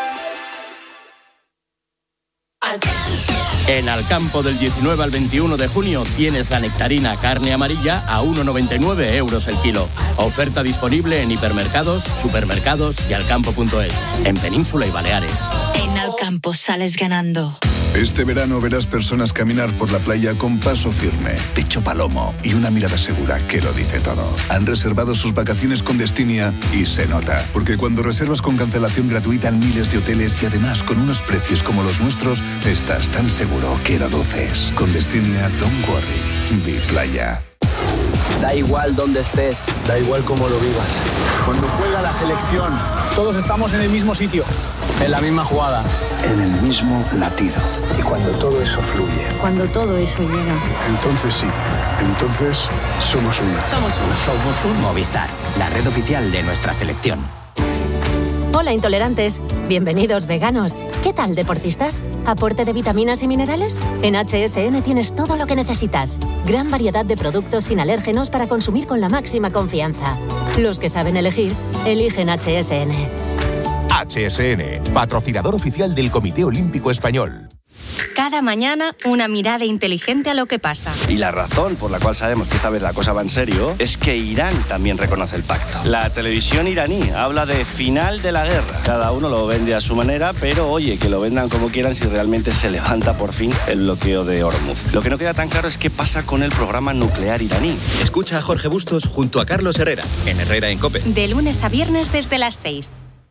En Alcampo del 19 al 21 de junio tienes la nectarina carne amarilla a 1,99 € el kilo. Oferta disponible en hipermercados, supermercados y alcampo.es. En Península y Baleares. En Alcampo sales ganando. Este verano verás personas caminar por la playa con paso firme, pecho palomo y una mirada segura que lo dice todo. Han reservado sus vacaciones con Destinia y se nota, porque cuando reservas con cancelación gratuita en miles de hoteles y además con unos precios como los nuestros, estás tan seguro que lo luces. Con Destinia, don't worry, vi playa. Da igual dónde estés, da igual cómo lo vivas. Cuando juega la selección, todos estamos en el mismo sitio, en la misma jugada, en el mismo latido. Y cuando todo eso fluye, cuando todo eso llega, entonces sí, entonces somos una. Somos una. Somos un Movistar, la red oficial de nuestra selección. Hola intolerantes, bienvenidos veganos. ¿Qué tal deportistas? ¿Aporte de vitaminas y minerales? En HSN tienes todo lo que necesitas. Gran variedad de productos sin alérgenos para consumir con la máxima confianza. Los que saben elegir, eligen HSN. HSN, patrocinador oficial del Comité Olímpico Español. Cada mañana, una mirada inteligente a lo que pasa. Y la razón por la cual sabemos que esta vez la cosa va en serio es que Irán también reconoce el pacto. La televisión iraní habla de final de la guerra. Cada uno lo vende a su manera, pero oye, que lo vendan como quieran si realmente se levanta por fin el bloqueo de Hormuz. Lo que no queda tan claro es qué pasa con el programa nuclear iraní. Escucha a Jorge Bustos junto a Carlos Herrera, en Herrera en COPE. De lunes a viernes desde las 6.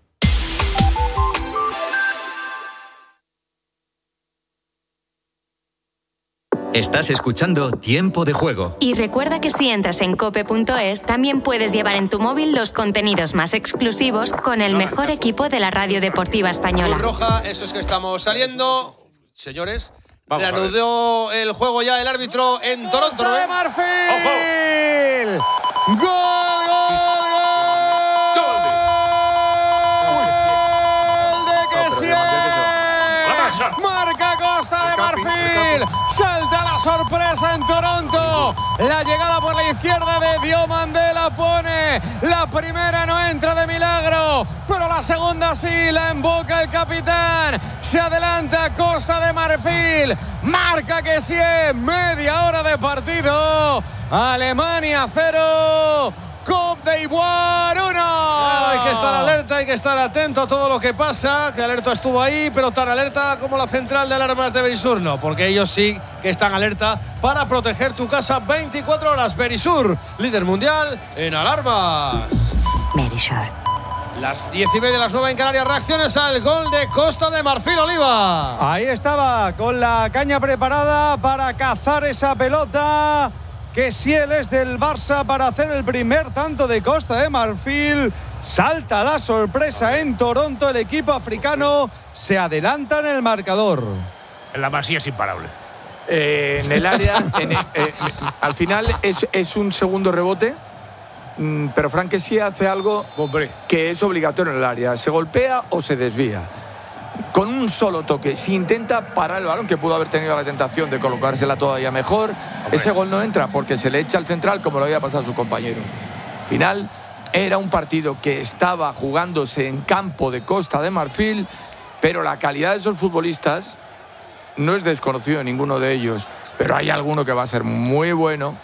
Estás escuchando Tiempo de Juego. Y recuerda que si entras en cope.es, también puedes llevar en tu móvil los contenidos más exclusivos con el mejor equipo de la radio deportiva española. Roja, eso es que estamos saliendo. Señores, reanudó el juego ya el árbitro en Toronto. ¡Costa de Marfil! ¡Gol, gol, gol! ¡De que marca Costa de Marfil! Salta la sorpresa en Toronto. La llegada por la izquierda de Diomandé la pone. La primera no entra de milagro, pero la segunda sí, la emboca el capitán. Se adelanta Costa de Marfil. Marca que sí, media hora de partido. Alemania 0. Côte d'Ivoire 1. Claro, hay que estar alerta, hay que estar atento a todo lo que pasa. Que alerta estuvo ahí, pero tan alerta como la central de alarmas de Verisur no, porque ellos sí que están alerta para proteger tu casa 24 horas. Verisur, líder mundial en alarmas. Verisur. Las 10:30, las 9 en Canarias. Reacciones al gol de Costa de Marfil, Oliva. Ahí estaba, con la caña preparada para cazar esa pelota. Que si él es del Barça para hacer el primer tanto de Costa de Marfil. Salta la sorpresa en Toronto. El equipo africano se adelanta en el marcador. La Masía es imparable. En el área, al final es un segundo rebote, pero Frank Kessie hace algo que es obligatorio en el área. Se golpea o se desvía. Con un solo toque, si intenta parar el balón, que pudo haber tenido la tentación de colocársela todavía mejor, ese gol no entra porque se le echa al central como lo había pasado a su compañero. Al final, era un partido que estaba jugándose en campo de Costa de Marfil, pero la calidad de esos futbolistas no es desconocido ninguno de ellos, pero hay alguno que va a ser muy bueno,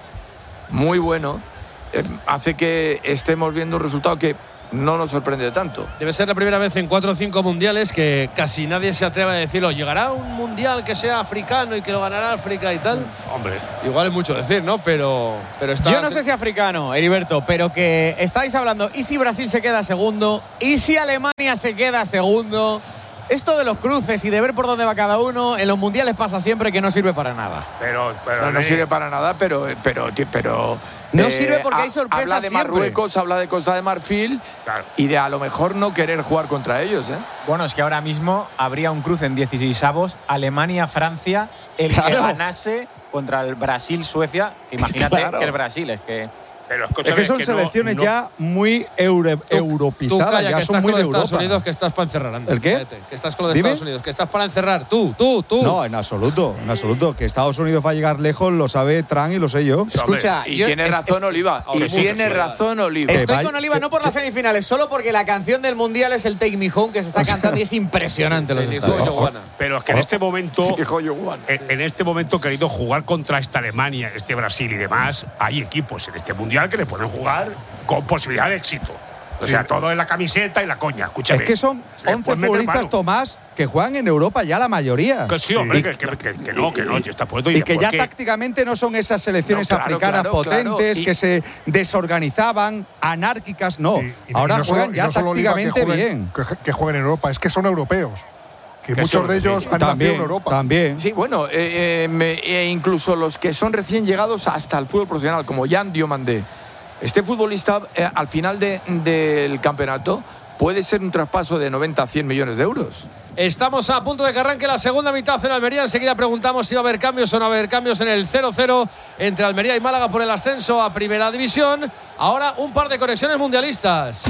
hace que estemos viendo un resultado que no nos sorprende tanto. Debe ser la primera vez en 4 o 5 mundiales que casi nadie se atreve a decirlo. ¿Llegará un mundial que sea africano y que lo ganará África y tal? Hombre, igual es mucho decir, ¿no? Pero está. Yo no sé si africano, Heriberto, pero que estáis hablando, ¿y si Brasil se queda segundo? ¿Y si Alemania se queda segundo? Esto de los cruces y de ver por dónde va cada uno, en los mundiales pasa siempre que no sirve para nada. Pero no sirve para nada, pero no sirve porque hay sorpresas. Habla de Marruecos, habla de Costa de Marfil, claro, y de a lo mejor no querer jugar contra ellos, ¿eh? Bueno, es que ahora mismo habría un cruce en 16avos, Alemania-Francia, el que ganase contra el Brasil-Suecia, que imagínate que el Brasil es que... Pero es que son selecciones ya muy europeizadas, ya son muy de Europa. Estados Unidos, que estás para encerrar, Andrés. ¿El qué? Que estás con lo de Estados Unidos, que estás para encerrar. Tú. No, en absoluto. Que Estados Unidos va a llegar lejos lo sabe Trump y lo sé yo. Escucha, y tiene razón Oliva. Estoy con Oliva no por las semifinales, solo porque la canción del mundial es el Take Me Home, que se está cantando y es impresionante los estadios. Pero es que en este momento, querido, jugar contra esta Alemania, este Brasil y demás, hay equipos en este mundial que le pueden jugar con posibilidad de éxito. O sea, todo en la camiseta y la coña. Escúchame. Es que son 11 futbolistas, Tomás, que juegan en Europa ya la mayoría. Que sí, hombre, que no, está puesto. Y que ya tácticamente no son esas selecciones africanas potentes que se desorganizaban, anárquicas, no. Ahora juegan ya tácticamente bien. Que jueguen en Europa, es que son europeos. Que muchos de ellos han nacido en Europa. También. Sí, bueno, incluso los que son recién llegados hasta el fútbol profesional, como Jan Diomandé. Este futbolista, al final del campeonato, puede ser un traspaso de 90 a 100 millones de euros. Estamos a punto de que arranque la segunda mitad en Almería. Enseguida preguntamos si va a haber cambios o no va a haber cambios en el 0-0 entre Almería y Málaga por el ascenso a Primera División. Ahora un par de conexiones mundialistas.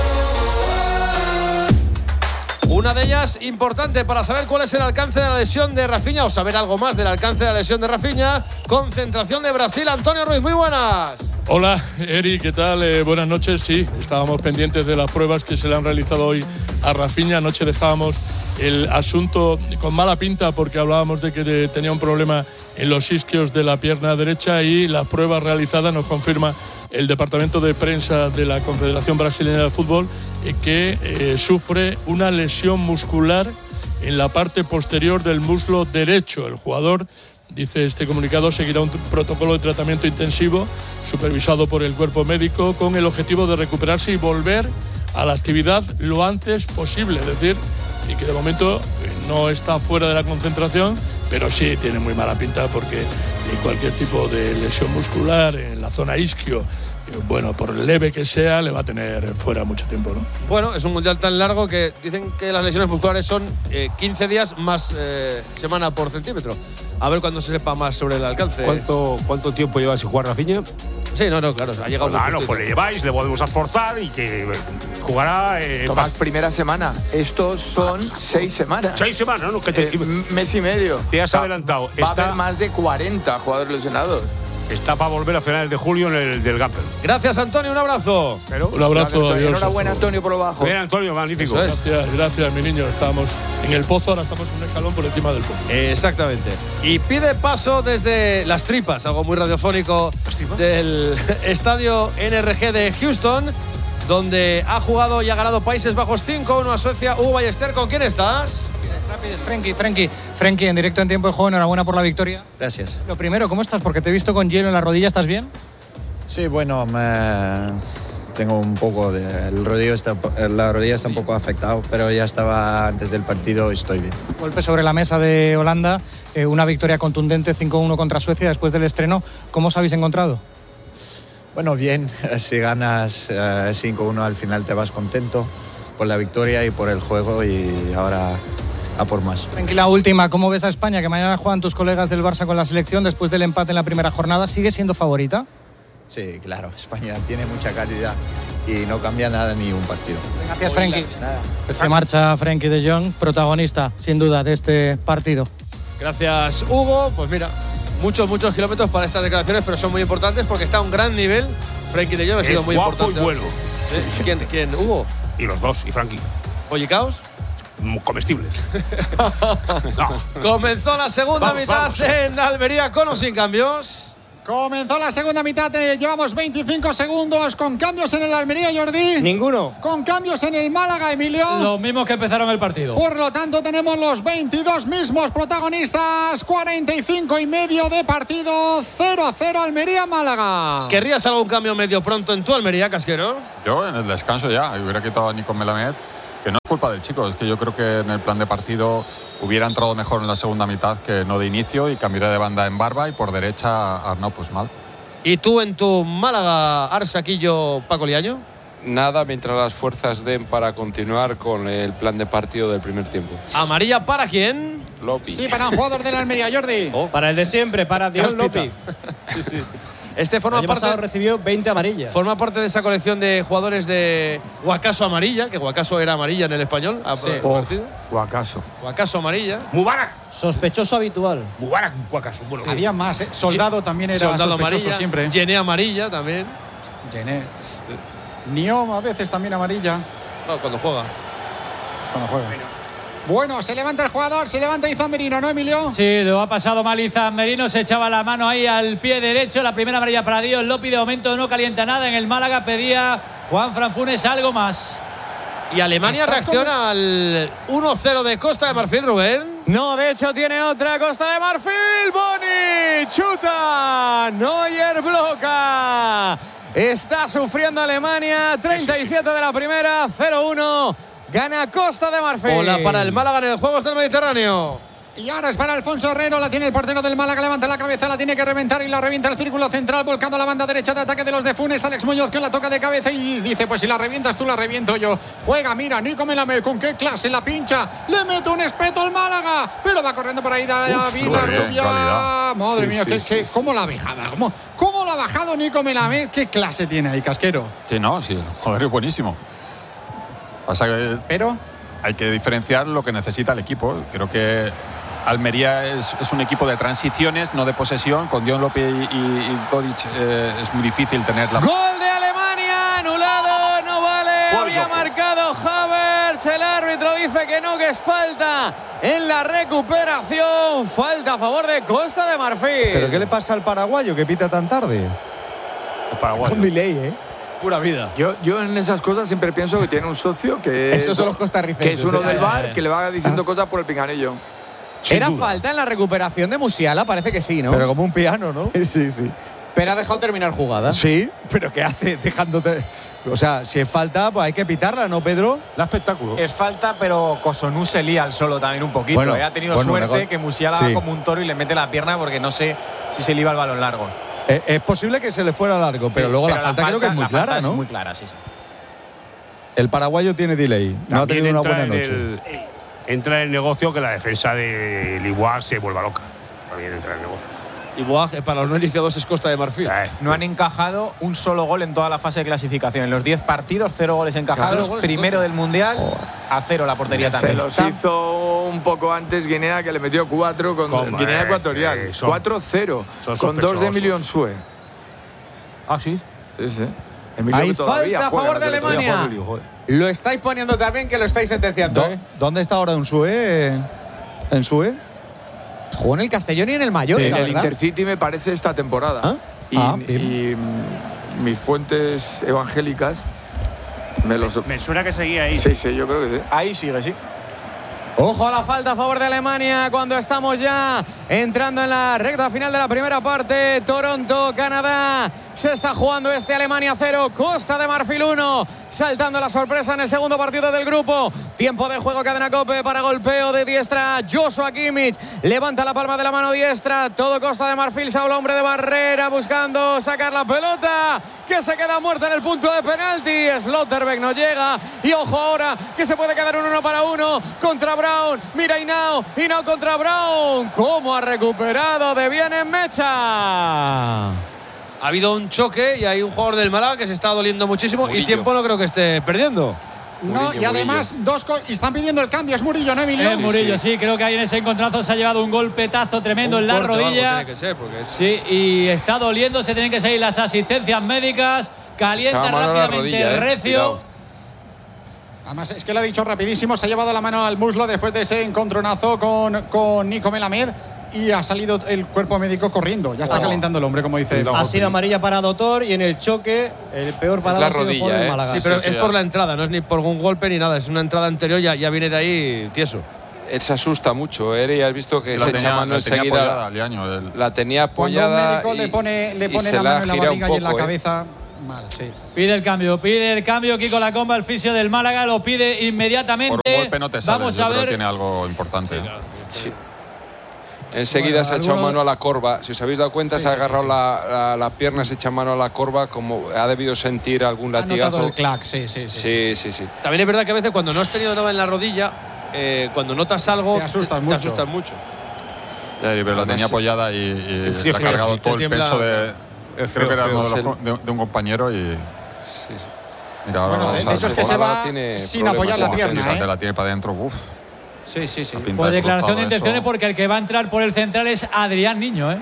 Una de ellas importante para saber cuál es el alcance de la lesión de Rafinha o saber algo más del alcance de la lesión de Rafinha. Concentración de Brasil. Antonio Ruiz, muy buenas. Hola, Eri, ¿qué tal? Buenas noches. Sí, estábamos pendientes de las pruebas que se le han realizado hoy a Rafinha. Anoche dejábamos el asunto con mala pinta porque hablábamos de que tenía un problema en los isquios de la pierna derecha y las pruebas realizadas nos confirma el departamento de prensa de la Confederación Brasileña de Fútbol que sufre una lesión muscular en la parte posterior del muslo derecho. El jugador, dice este comunicado, seguirá un protocolo de tratamiento intensivo supervisado por el cuerpo médico con el objetivo de recuperarse y volver a la actividad lo antes posible. Es decir, y que de momento no está fuera de la concentración, pero sí tiene muy mala pinta porque cualquier tipo de lesión muscular en la zona isquio, bueno, por leve que sea, le va a tener fuera mucho tiempo, ¿no? Bueno, es un mundial tan largo que dicen que las lesiones musculares son 15 días más semana por centímetro. A ver cuándo se sepa más sobre el alcance. ¿Cuánto tiempo lleva sin jugar Rafinha? Sí, no, claro, ha llegado. Claro, pues le lleváis, le podemos forzar y que jugará. Tomás, primera semana. Estos son 6 semanas. 6 semanas, ¿no? Mes y medio. Te has adelantado. Va a haber más de 40 jugadores lesionados. Está para volver a finales de julio en el del Gamper. Gracias, Antonio, un abrazo. Un abrazo, adiós. Enhorabuena, Antonio, por lo bajo. Bien, Antonio, magnífico. Gracias, mi niño. Estábamos en el pozo, ahora estamos un escalón por encima del pozo. Exactamente. Y pide paso desde las tripas, algo muy radiofónico, del estadio NRG de Houston, donde ha jugado y ha ganado Países Bajos 5-1 a Suecia. Hugo Ballester, ¿con quién estás? Frenkie, en directo en tiempo de juego, enhorabuena por la victoria. Gracias. Lo primero, ¿cómo estás? Porque te he visto con hielo en la rodilla, ¿estás bien? Sí, bueno, tengo un poco la rodilla está un poco afectado, pero ya estaba antes del partido y estoy bien. Golpe sobre la mesa de Holanda, una victoria contundente 5-1 contra Suecia después del estreno. ¿Cómo os habéis encontrado? Bueno, bien, si ganas 5-1 al final te vas contento por la victoria y por el juego y ahora a por más. Tranquila, última, ¿cómo ves a España? Que mañana juegan tus colegas del Barça con la selección después del empate en la primera jornada. ¿Sigue siendo favorita? Sí, claro, España tiene mucha calidad y no cambia nada ni un partido. Gracias, Frenkie. Se marcha Frenkie de Jong, protagonista, sin duda, de este partido. Gracias, Hugo. Pues mira, muchos kilómetros para estas declaraciones, pero son muy importantes porque está a un gran nivel. Frenkie de Jong ha sido muy importante. Y bueno. ¿Quién? ¿Hugo? Y los dos, y Frenkie. ¿Pollicaos? comestibles. Comenzó la segunda mitad en Almería con o sin cambios. Comenzó la segunda mitad, llevamos 25 segundos con cambios en el Almería, Jordi. Ninguno. Con cambios en el Málaga, Emilio. Los mismos que empezaron el partido. Por lo tanto, tenemos los 22 mismos protagonistas. 45 y medio de partido. 0-0 Almería-Málaga. ¿Querrías algún cambio medio pronto en tu Almería, Casquero? Yo en el descanso ya. Hubiera quitado a Nico Melamed. Que no es culpa del chico, es que yo creo que en el plan de partido hubiera entrado mejor en la segunda mitad que no de inicio y cambiaré de banda en Barba y por derecha Arnau pues mal. ¿Y tú en tu Málaga, Arsaquillo, Paco Liaño? Nada, mientras las fuerzas den para continuar con el plan de partido del primer tiempo. ¿Amarilla para quién? Lopi. Sí, para un jugador de la Almería, Jordi. Para el de siempre, para Dion Lopi. Sí, sí. Este forma parte recibió 20 amarillas. Forma parte de esa colección de jugadores de Guacaso amarilla, que Guacaso era amarilla en el español. Sí. Guacaso. Guacaso amarilla. Mubarak. Sospechoso habitual. Mubarak, Guacaso. Bueno, había más, ¿eh? Soldado también era Soldado sospechoso amarilla, siempre. Yené amarilla también. Yené. Niom a veces también amarilla. No, cuando juega. Bueno, se levanta el jugador, se levanta Izan Merino, ¿no, Emilio? Sí, lo ha pasado mal Izan Merino, se echaba la mano ahí al pie derecho. La primera amarilla para Dion Lopi, de momento no calienta nada. En el Málaga pedía Juanfran Funes algo más. Y Alemania reacciona al 1-0 de Costa de Marfil, Rubén. No, de hecho tiene otra Costa de Marfil. Boni chuta, Neuer bloca. Está sufriendo Alemania, 37 de la primera, 0-1. Gana Costa de Marfil. Bola para el Málaga en el Juegos del Mediterráneo. Y ahora es para Alfonso Herrero, la tiene el portero del Málaga, levanta la cabeza, la tiene que reventar y la revienta el círculo central, volcando la banda derecha de ataque de los de Funes. Alex Muñoz que la toca de cabeza y dice, pues si la revientas tú, la reviento yo. Juega, mira, Nico Melamed, con qué clase la pincha, le mete un espeto al Málaga, pero va corriendo por ahí David Rubia. Madre mía, ¿cómo la ha bajado? ¿Cómo la ha bajado Nico Melamed? ¿Qué clase tiene ahí, Casquero? Sí, no, sí, joder, es buenísimo. Pasa que pero hay que diferenciar lo que necesita el equipo. Creo que Almería es un equipo de transiciones, no de posesión. Con Dion Lopi y Todic es muy difícil tener la... Gol de Alemania, anulado, no vale. Había marcado Havertz, el árbitro dice que no, que es falta en la recuperación. Falta a favor de Costa de Marfil. ¿Pero qué le pasa al paraguayo que pita tan tarde? El paraguayo. Con delay, ¿eh? Pura vida. Yo en esas cosas siempre pienso que tiene un socio que esos son los costarricenses. Que es uno del bar que le va diciendo cosas por el pinganillo. Era falta en la recuperación de Musiala, parece que sí, ¿no? Pero como un piano, ¿no? Sí. Pero ha dejado terminar jugada. Sí, pero ¿qué hace dejándote? O sea, si es falta, pues hay que pitarla, ¿no, Pedro? Da espectáculo. Es falta, pero Kosunu se lía al solo también un poquito. Bueno, ha tenido suerte que Musiala va como un toro y le mete la pierna porque no sé si se le iba el balón largo. Es posible que se le fuera largo, pero luego la falta creo que es muy clara, ¿no? Es muy clara, sí. El paraguayo tiene delay. No ha tenido una buena noche. Entra en el negocio que la defensa de Liboa se vuelva loca. También entra en el negocio. Y Boag, para los no iniciados, es Costa de Marfil. No han encajado un solo gol en toda la fase de clasificación. En los 10 partidos, 0 goles encajados. Primero del Mundial, a 0 la portería también. Se los hizo un poco antes Guinea, que le metió 4 con Guinea Ecuatorial. 4-0, con 2 de Emilio Nsue. ¿Ah, sí? Sí. Hay falta a favor de Alemania. Lo estáis poniendo también, que lo estáis sentenciando. ¿Dónde está ahora Nsue? ¿Nsue? Jugó en el Castellón y en el Mallorca, en el ¿verdad? Intercity me parece esta temporada. Y mis fuentes evangélicas me suena que seguía ahí. Sí, yo creo que sí. Ahí sigue, sí. Ojo a la falta a favor de Alemania cuando estamos ya entrando en la recta final de la primera parte. Toronto, Canadá. Se está jugando Alemania 0, Costa de Marfil 1. Saltando la sorpresa en el segundo partido del grupo. Tiempo de juego, cadena COPE para golpeo de diestra. Joshua Kimmich levanta la palma de la mano diestra. Todo Costa de Marfil, se habla hombre de barrera buscando sacar la pelota, que se queda muerta en el punto de penalti. Slotterbeck no llega. Y ojo ahora que se puede quedar un 1-1 contra Brown. Mira Hinao contra Brown. ¿Cómo ha recuperado de bien en Mecha? Ha habido un choque y hay un jugador del Málaga que se está doliendo muchísimo. Murillo. Y tiempo no creo que esté perdiendo. No, y además y están pidiendo el cambio. Es Murillo, ¿no, Emilio? Es Murillo, sí. Creo que ahí en ese encontronazo se ha llevado un golpetazo tremendo en la rodilla. Tiene que ser, porque Sí, y está doliendo. Se tienen que seguir las asistencias médicas. Calienta rápidamente rodilla, Recio. Además, es que lo ha dicho rapidísimo, se ha llevado la mano al muslo después de ese encontronazo con Nico Melamed y ha salido el cuerpo médico corriendo. Ya está calentando el hombre, como dice. Ha sido amarilla para Dotor y en el choque el peor parado ha sido el jugador del Málaga. Sí, pero es por la entrada, no es ni por un golpe ni nada, es una entrada anterior, ya viene de ahí tieso. Él se asusta mucho, y has visto que se echa mano enseguida. La tenía apoyada. Cuando un médico le pone la mano en la barriga y en la cabeza. Mal, sí. Pide el cambio Kiko Lacomba, el fisio del Málaga, lo pide inmediatamente. Por un golpe no te sales, vamos yo a creo ver. que tiene algo importante. Sí. Enseguida se ha echado mano a la corva. Si os habéis dado cuenta, se ha agarrado la pierna, se echa mano a la corva, como ha debido sentir algún latigazo. Ha notado el clac, sí. También es verdad que a veces cuando no has tenido nada en la rodilla, cuando notas algo, te asustas mucho. Pero la tenía apoyada y le ha cargado todo el peso de. Creo que era uno de un compañero y. Mira, ahora bueno, de hecho es que se va sin apoyar la pierna. La tiene para adentro. Uf. Sí. Pues declaración de intenciones porque el que va a entrar por el central es Adrián Niño,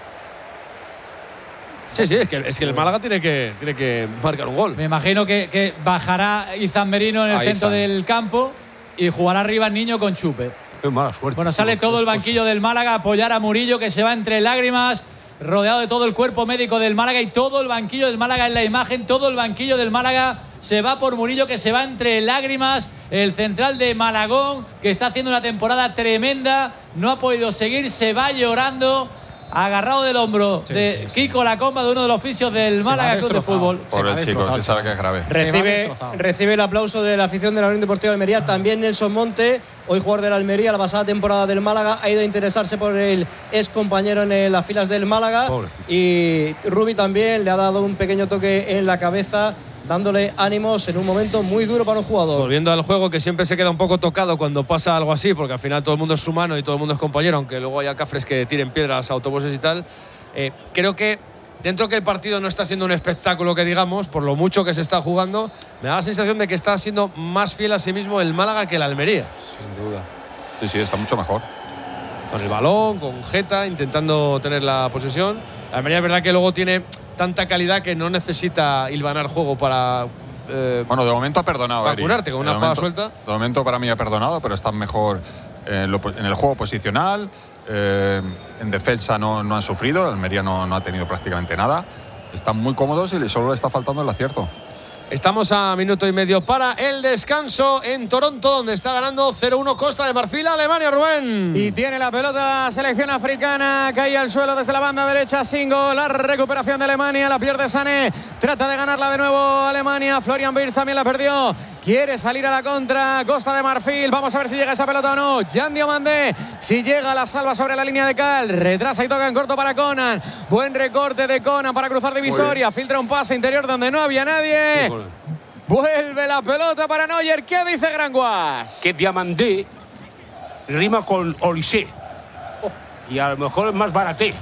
Sí, es que el Málaga tiene que marcar un gol. Me imagino que bajará Izan Merino en el centro del campo y jugará arriba el Niño con Chupe. Qué mala suerte. Bueno, sale todo el banquillo del Málaga a apoyar a Murillo, que se va entre lágrimas, rodeado de todo el cuerpo médico del Málaga y todo el banquillo del Málaga en la imagen. Todo el banquillo del Málaga se va por Murillo, que se va entre lágrimas. El central de Malagón, que está haciendo una temporada tremenda, no ha podido seguir, se va llorando, agarrado del hombro de Kiko Lacomba, de uno de los oficios del Málaga Club de Fútbol. Por el chico, que sabe que es grave. Recibe el aplauso de la afición de la Unión Deportiva de Almería. También Nelson Monte, hoy jugador de la Almería, la pasada temporada del Málaga, ha ido a interesarse por el ex compañero en las filas del Málaga. Pobrecito. Y Rubi también le ha dado un pequeño toque en la cabeza, dándole ánimos en un momento muy duro para un jugador. Volviendo al juego, que siempre se queda un poco tocado cuando pasa algo así, porque al final todo el mundo es humano y todo el mundo es compañero, aunque luego haya cafres que tiren piedras a autobuses y tal. Creo que dentro que el partido no está siendo un espectáculo que digamos, por lo mucho que se está jugando, me da la sensación de que está siendo más fiel a sí mismo el Málaga que el Almería. Sin duda. Sí, está mucho mejor. Con el balón, con Geta, intentando tener la posesión. La Almería es verdad que luego tiene tanta calidad que no necesita hilvanar juego para bueno, de momento ha perdonado, vacunarte con una jugada suelta. De momento para mí ha perdonado, pero están mejor en el juego posicional. En defensa no han sufrido. Almería no ha tenido prácticamente nada. Están muy cómodos y solo le está faltando el acierto. Estamos a minuto y medio para el descanso en Toronto, donde está ganando 0-1 Costa de Marfil a Alemania, Rubén. Y tiene la pelota la selección africana, cae al suelo desde la banda derecha, Singo, la recuperación de Alemania, la pierde Sané, trata de ganarla de nuevo Alemania, Florian Wirtz también la perdió, quiere salir a la contra Costa de Marfil, vamos a ver si llega esa pelota o no. Jan Diomandé, si llega, la salva sobre la línea de cal, retrasa y toca en corto para Conan, buen recorte de Conan para cruzar divisoria, filtra un pase interior donde no había nadie. Vuelve la pelota para Neuer. ¿Qué dice Granguas? Que Diamandé rima con Olysée. Y a lo mejor es más baraté.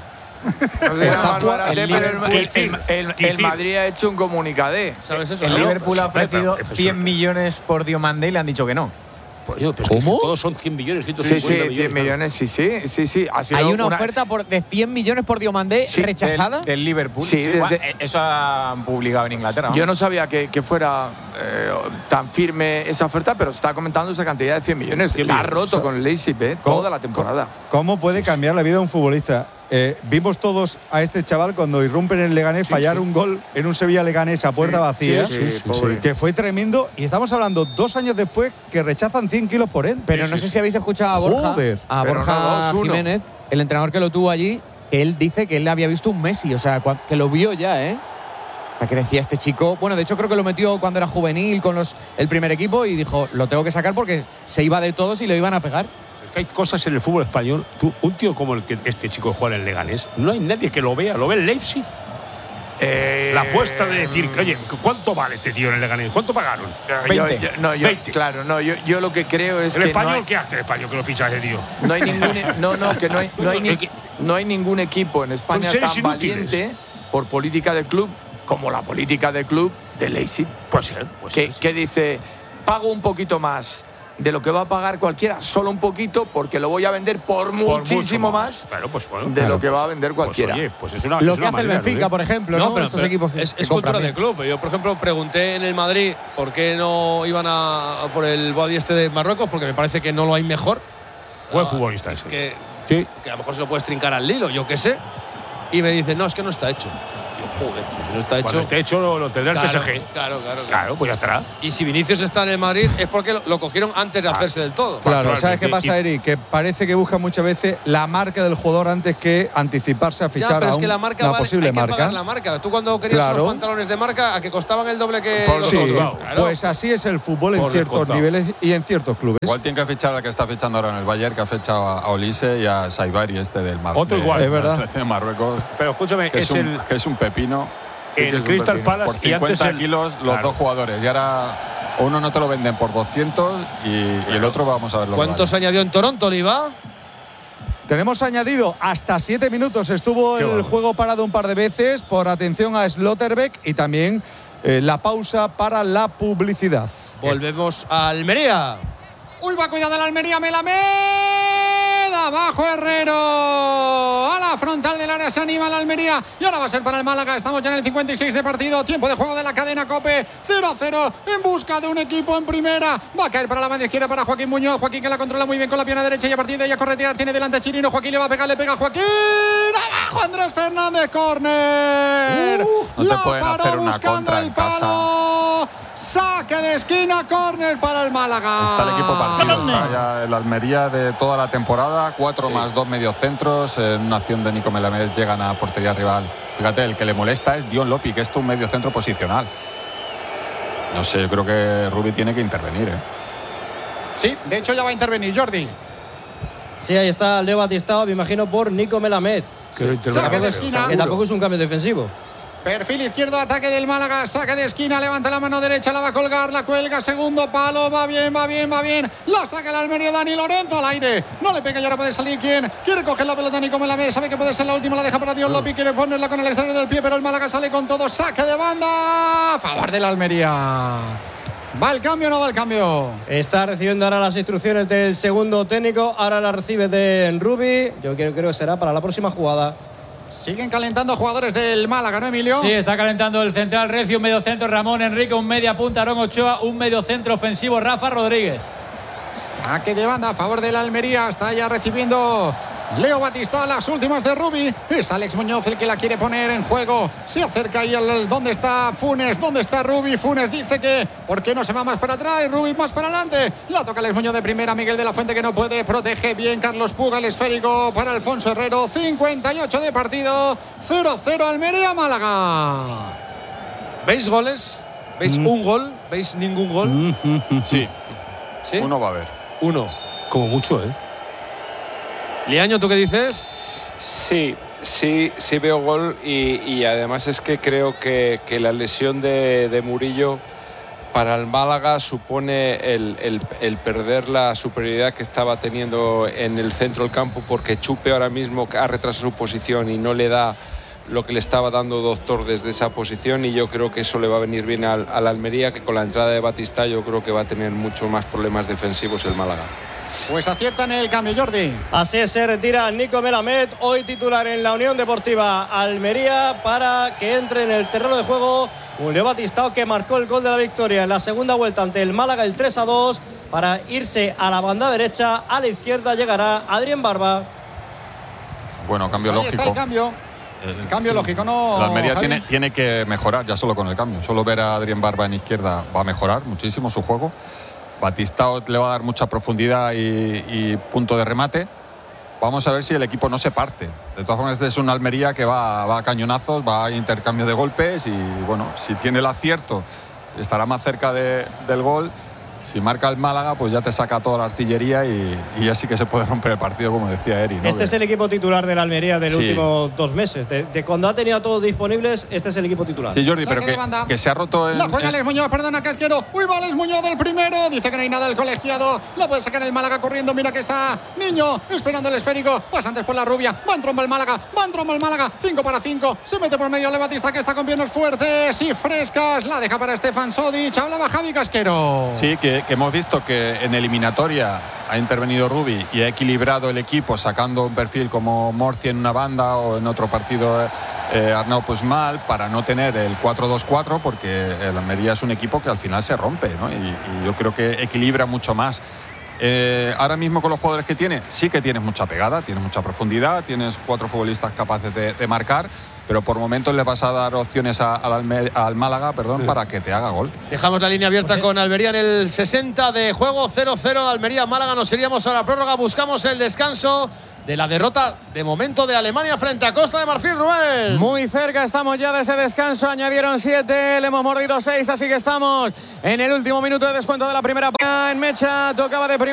El Madrid ha hecho un comunicadé. ¿Sabes eso? El Liverpool ha ofrecido 100 millones por Diomandé y le han dicho que no. ¿Cómo? Todos son 100 millones, 150 millones. 100 millones, sí. Hay una oferta de 100 millones por Diomandé rechazada. Del Liverpool. Sí, eso han publicado en Inglaterra, ¿no? Yo no sabía que fuera tan firme esa oferta, pero está comentando esa cantidad de 100 millones. La ha roto con el Leipzig toda la temporada. ¿Cómo puede cambiar la vida de un futbolista? Vimos todos a este chaval cuando irrumpe en el Leganés fallar un gol en un Sevilla-Leganés a puerta vacía, que fue tremendo. Y estamos hablando 2 años después que rechazan 100 kilos por él. Pero no sé si habéis escuchado a Borja Jiménez, el entrenador que lo tuvo allí. Él dice que él había visto un Messi, o sea, que lo vio ya, O sea, que decía este chico. Bueno, de hecho creo que lo metió cuando era juvenil con el primer equipo y dijo, lo tengo que sacar porque se iba de todos y le iban a pegar. Que hay cosas en el fútbol español. Un tío como el que este chico juega en el Leganés, no hay nadie que lo vea. ¿Lo ve el Leipzig? La apuesta de decir, oye, ¿cuánto vale este tío en el Leganés? ¿Cuánto pagaron? 20. 20. Claro, yo lo que creo es ¿El que español qué hace el español que lo ficha ese tío? No hay ningún no hay ningún equipo en España tan valiente por política del club como la política del club de Leipzig. Puede ser. Que dice, pago un poquito más de lo que va a pagar cualquiera, solo un poquito, porque lo voy a vender por muchísimo más de lo que va a vender cualquiera. Pues es una, lo que hace el Benfica, por ejemplo, ¿no? Pero estos equipos es cultura de club. Yo, por ejemplo, pregunté en el Madrid por qué no iban a por el Boadi este de Marruecos, porque me parece que no lo hay mejor. Buen futbolista ese. Que a lo mejor se lo puedes trincar al Lilo, yo qué sé. Y me dicen, no, es que no está hecho. Joder, pues si no está hecho. Cuando esté hecho lo tendrá el PSG. Claro, pues ya estará. Y si Vinicius está en el Madrid es porque lo cogieron antes de hacerse del todo. Claro, ¿sabes qué pasa, Eric? Que parece que busca muchas veces la marca del jugador antes que anticiparse a fichar a una posible marca. Pagar la marca. Tú cuando querías los pantalones de marca, a que costaban el doble que los otros. Pues así es el fútbol en ciertos niveles y en ciertos clubes. Igual tiene que fichar al que está fichando ahora en el Bayern, que ha fichado a Olise y a Saibari, este del Marruecos. Otro igual. Es verdad. La selección de Marruecos. Pero escúchame, que es un pepino. El Crystal Palace por 50 y antes kilos los dos jugadores. Y ahora uno no te lo venden por 200 y el otro vamos a verlo. ¿Cuántos añadió en Toronto, Oliva? Tenemos añadido hasta 7 minutos. Estuvo el juego parado un par de veces por atención a Slotterbeck y también la pausa para la publicidad. Volvemos a Almería. Uy, va, cuidado la Almería, Melamed. Abajo Herrero. A la frontal del área se anima la Almería. Y ahora va a ser para el Málaga. Estamos ya en el 56 de partido. Tiempo de juego de la cadena COPE. 0-0 en busca de un equipo en primera. Va a caer para la banda izquierda para Joaquín Muñoz. Joaquín que la controla muy bien con la pierna derecha y a partir de ella corretear. Tiene delante a Chirino. Joaquín le va a pegar, le pega a Joaquín. Abajo Andrés Fernández, córner. No te pueden hacer una contra el palo. Saque de esquina, córner para el Málaga. Está el equipo partido. Está ya el Almería de toda la temporada. 4 más 2 mediocentros. En una acción de Nico Melamed llegan a portería rival. Fíjate, el que le molesta es Dion Lopi, que es un mediocentro posicional. No sé, yo creo que Rubi tiene que intervenir. Sí, de hecho ya va a intervenir Jordi. Sí, ahí está Leo Batistao, me imagino, por Nico Melamed. Saque de esquina. Que tampoco es un cambio defensivo. Perfil izquierdo, ataque del Málaga, saque de esquina, levanta la mano derecha, la va a colgar, la cuelga, segundo palo, va bien, la saca el Almería, Dani Lorenzo al aire, no le pega y ahora puede salir quien quiere coger la pelota, Nico Melamed, sabe que puede ser la última, la deja para Dion Lopi, quiere ponerla con el exterior del pie, pero el Málaga sale con todo, saque de banda, a favor del Almería. ¿Va el cambio o no va el cambio? Está recibiendo ahora las instrucciones del segundo técnico, ahora las recibe de Rubi, yo creo que será para la próxima jugada. Siguen calentando jugadores del Málaga, ¿no, Emilio? Sí, está calentando el central Recio, un medio centro Ramón Enrique, un media punta Aarón Ochoa, un medio centro ofensivo Rafa Rodríguez. Saque de banda a favor del Almería, está ya recibiendo Leo Batistao, las últimas de Rubi. Es Alex Muñoz el que la quiere poner en juego. Se acerca ahí ¿dónde está Funes? ¿Dónde está Rubi? Funes dice que ¿por qué no se va más para atrás? Rubi más para adelante. La toca Alex Muñoz de primera. Miguel de la Fuente que no puede. Protege bien Carlos Puga. El esférico para Alfonso Herrero. 58 de partido. 0-0 Almería Málaga. ¿Veis goles? ¿Veis un gol? ¿Veis ningún gol? Sí. ¿Sí? Uno va a haber. Uno. Como mucho, Liaño, ¿tú qué dices? Sí veo gol y además es que creo que la lesión de Murillo para el Málaga supone el perder la superioridad que estaba teniendo en el centro del campo, porque Chupe ahora mismo ha retrasado su posición y no le da lo que le estaba dando Doctor desde esa posición, y yo creo que eso le va a venir bien al Almería, que con la entrada de Batistao yo creo que va a tener mucho más problemas defensivos el Málaga. Pues aciertan el cambio, Jordi. Así es, se retira Nico Melamed, hoy titular en la Unión Deportiva Almería, para que entre en el terreno de juego un Leo Batistao que marcó el gol de la victoria en la segunda vuelta ante el Málaga, el 3-2, para irse a la banda derecha. A la izquierda llegará Adrián Barba. Bueno, cambio pues ahí lógico. Está el cambio. El cambio lógico, ¿no? La Almería Javi? tiene que mejorar ya solo con el cambio. Solo ver a Adrián Barba en izquierda va a mejorar muchísimo su juego. Batistao le va a dar mucha profundidad y punto de remate. Vamos a ver si el equipo no se parte. De todas formas, este es una Almería que va a cañonazos, va a intercambio de golpes y, bueno, si tiene el acierto estará más cerca del gol. Si marca el Málaga, pues ya te saca toda la artillería y ya sí que se puede romper el partido, como decía Eri, ¿no? Este es el equipo titular de la Almería del último 2 meses. De cuando ha tenido a todos disponibles, este es el equipo titular. Sí, Jordi, pero que se ha roto el... La juega Alex Muñoz, perdona, Casquero. Uy, va Alex Muñoz del primero. Dice que no hay nada el colegiado. La puede sacar el Málaga corriendo. Mira que está Niño esperando el esférico. Pasa antes por la rubia. Va en tromba el Málaga. 5 para 5. Se mete por medio Le Batistao, que está con piernas fuertes y frescas. La deja para Stefan Sodic. Hablaba Javi Casquero. Sí, que que hemos visto que en eliminatoria ha intervenido Rubi y ha equilibrado el equipo sacando un perfil como Morci en una banda o en otro partido Arnau Puigmal para no tener el 4-2-4, porque el Almería es un equipo que al final se rompe, ¿no? Y yo creo que equilibra mucho más. Ahora mismo con los jugadores que tiene, sí que tienes mucha pegada, tienes mucha profundidad, tienes 4 futbolistas capaces de marcar, pero por momentos le vas a dar opciones al Málaga, para que te haga gol. Dejamos la línea abierta con Almería en el 60 de juego, 0-0 Almería-Málaga. Nos iríamos a la prórroga, buscamos el descanso de la derrota de momento de Alemania frente a Costa de Marfil, Rubén. Muy cerca estamos ya de ese descanso, añadieron 7, le hemos mordido 6, así que estamos en el último minuto de descuento de la primera. En Mecha tocaba de primera.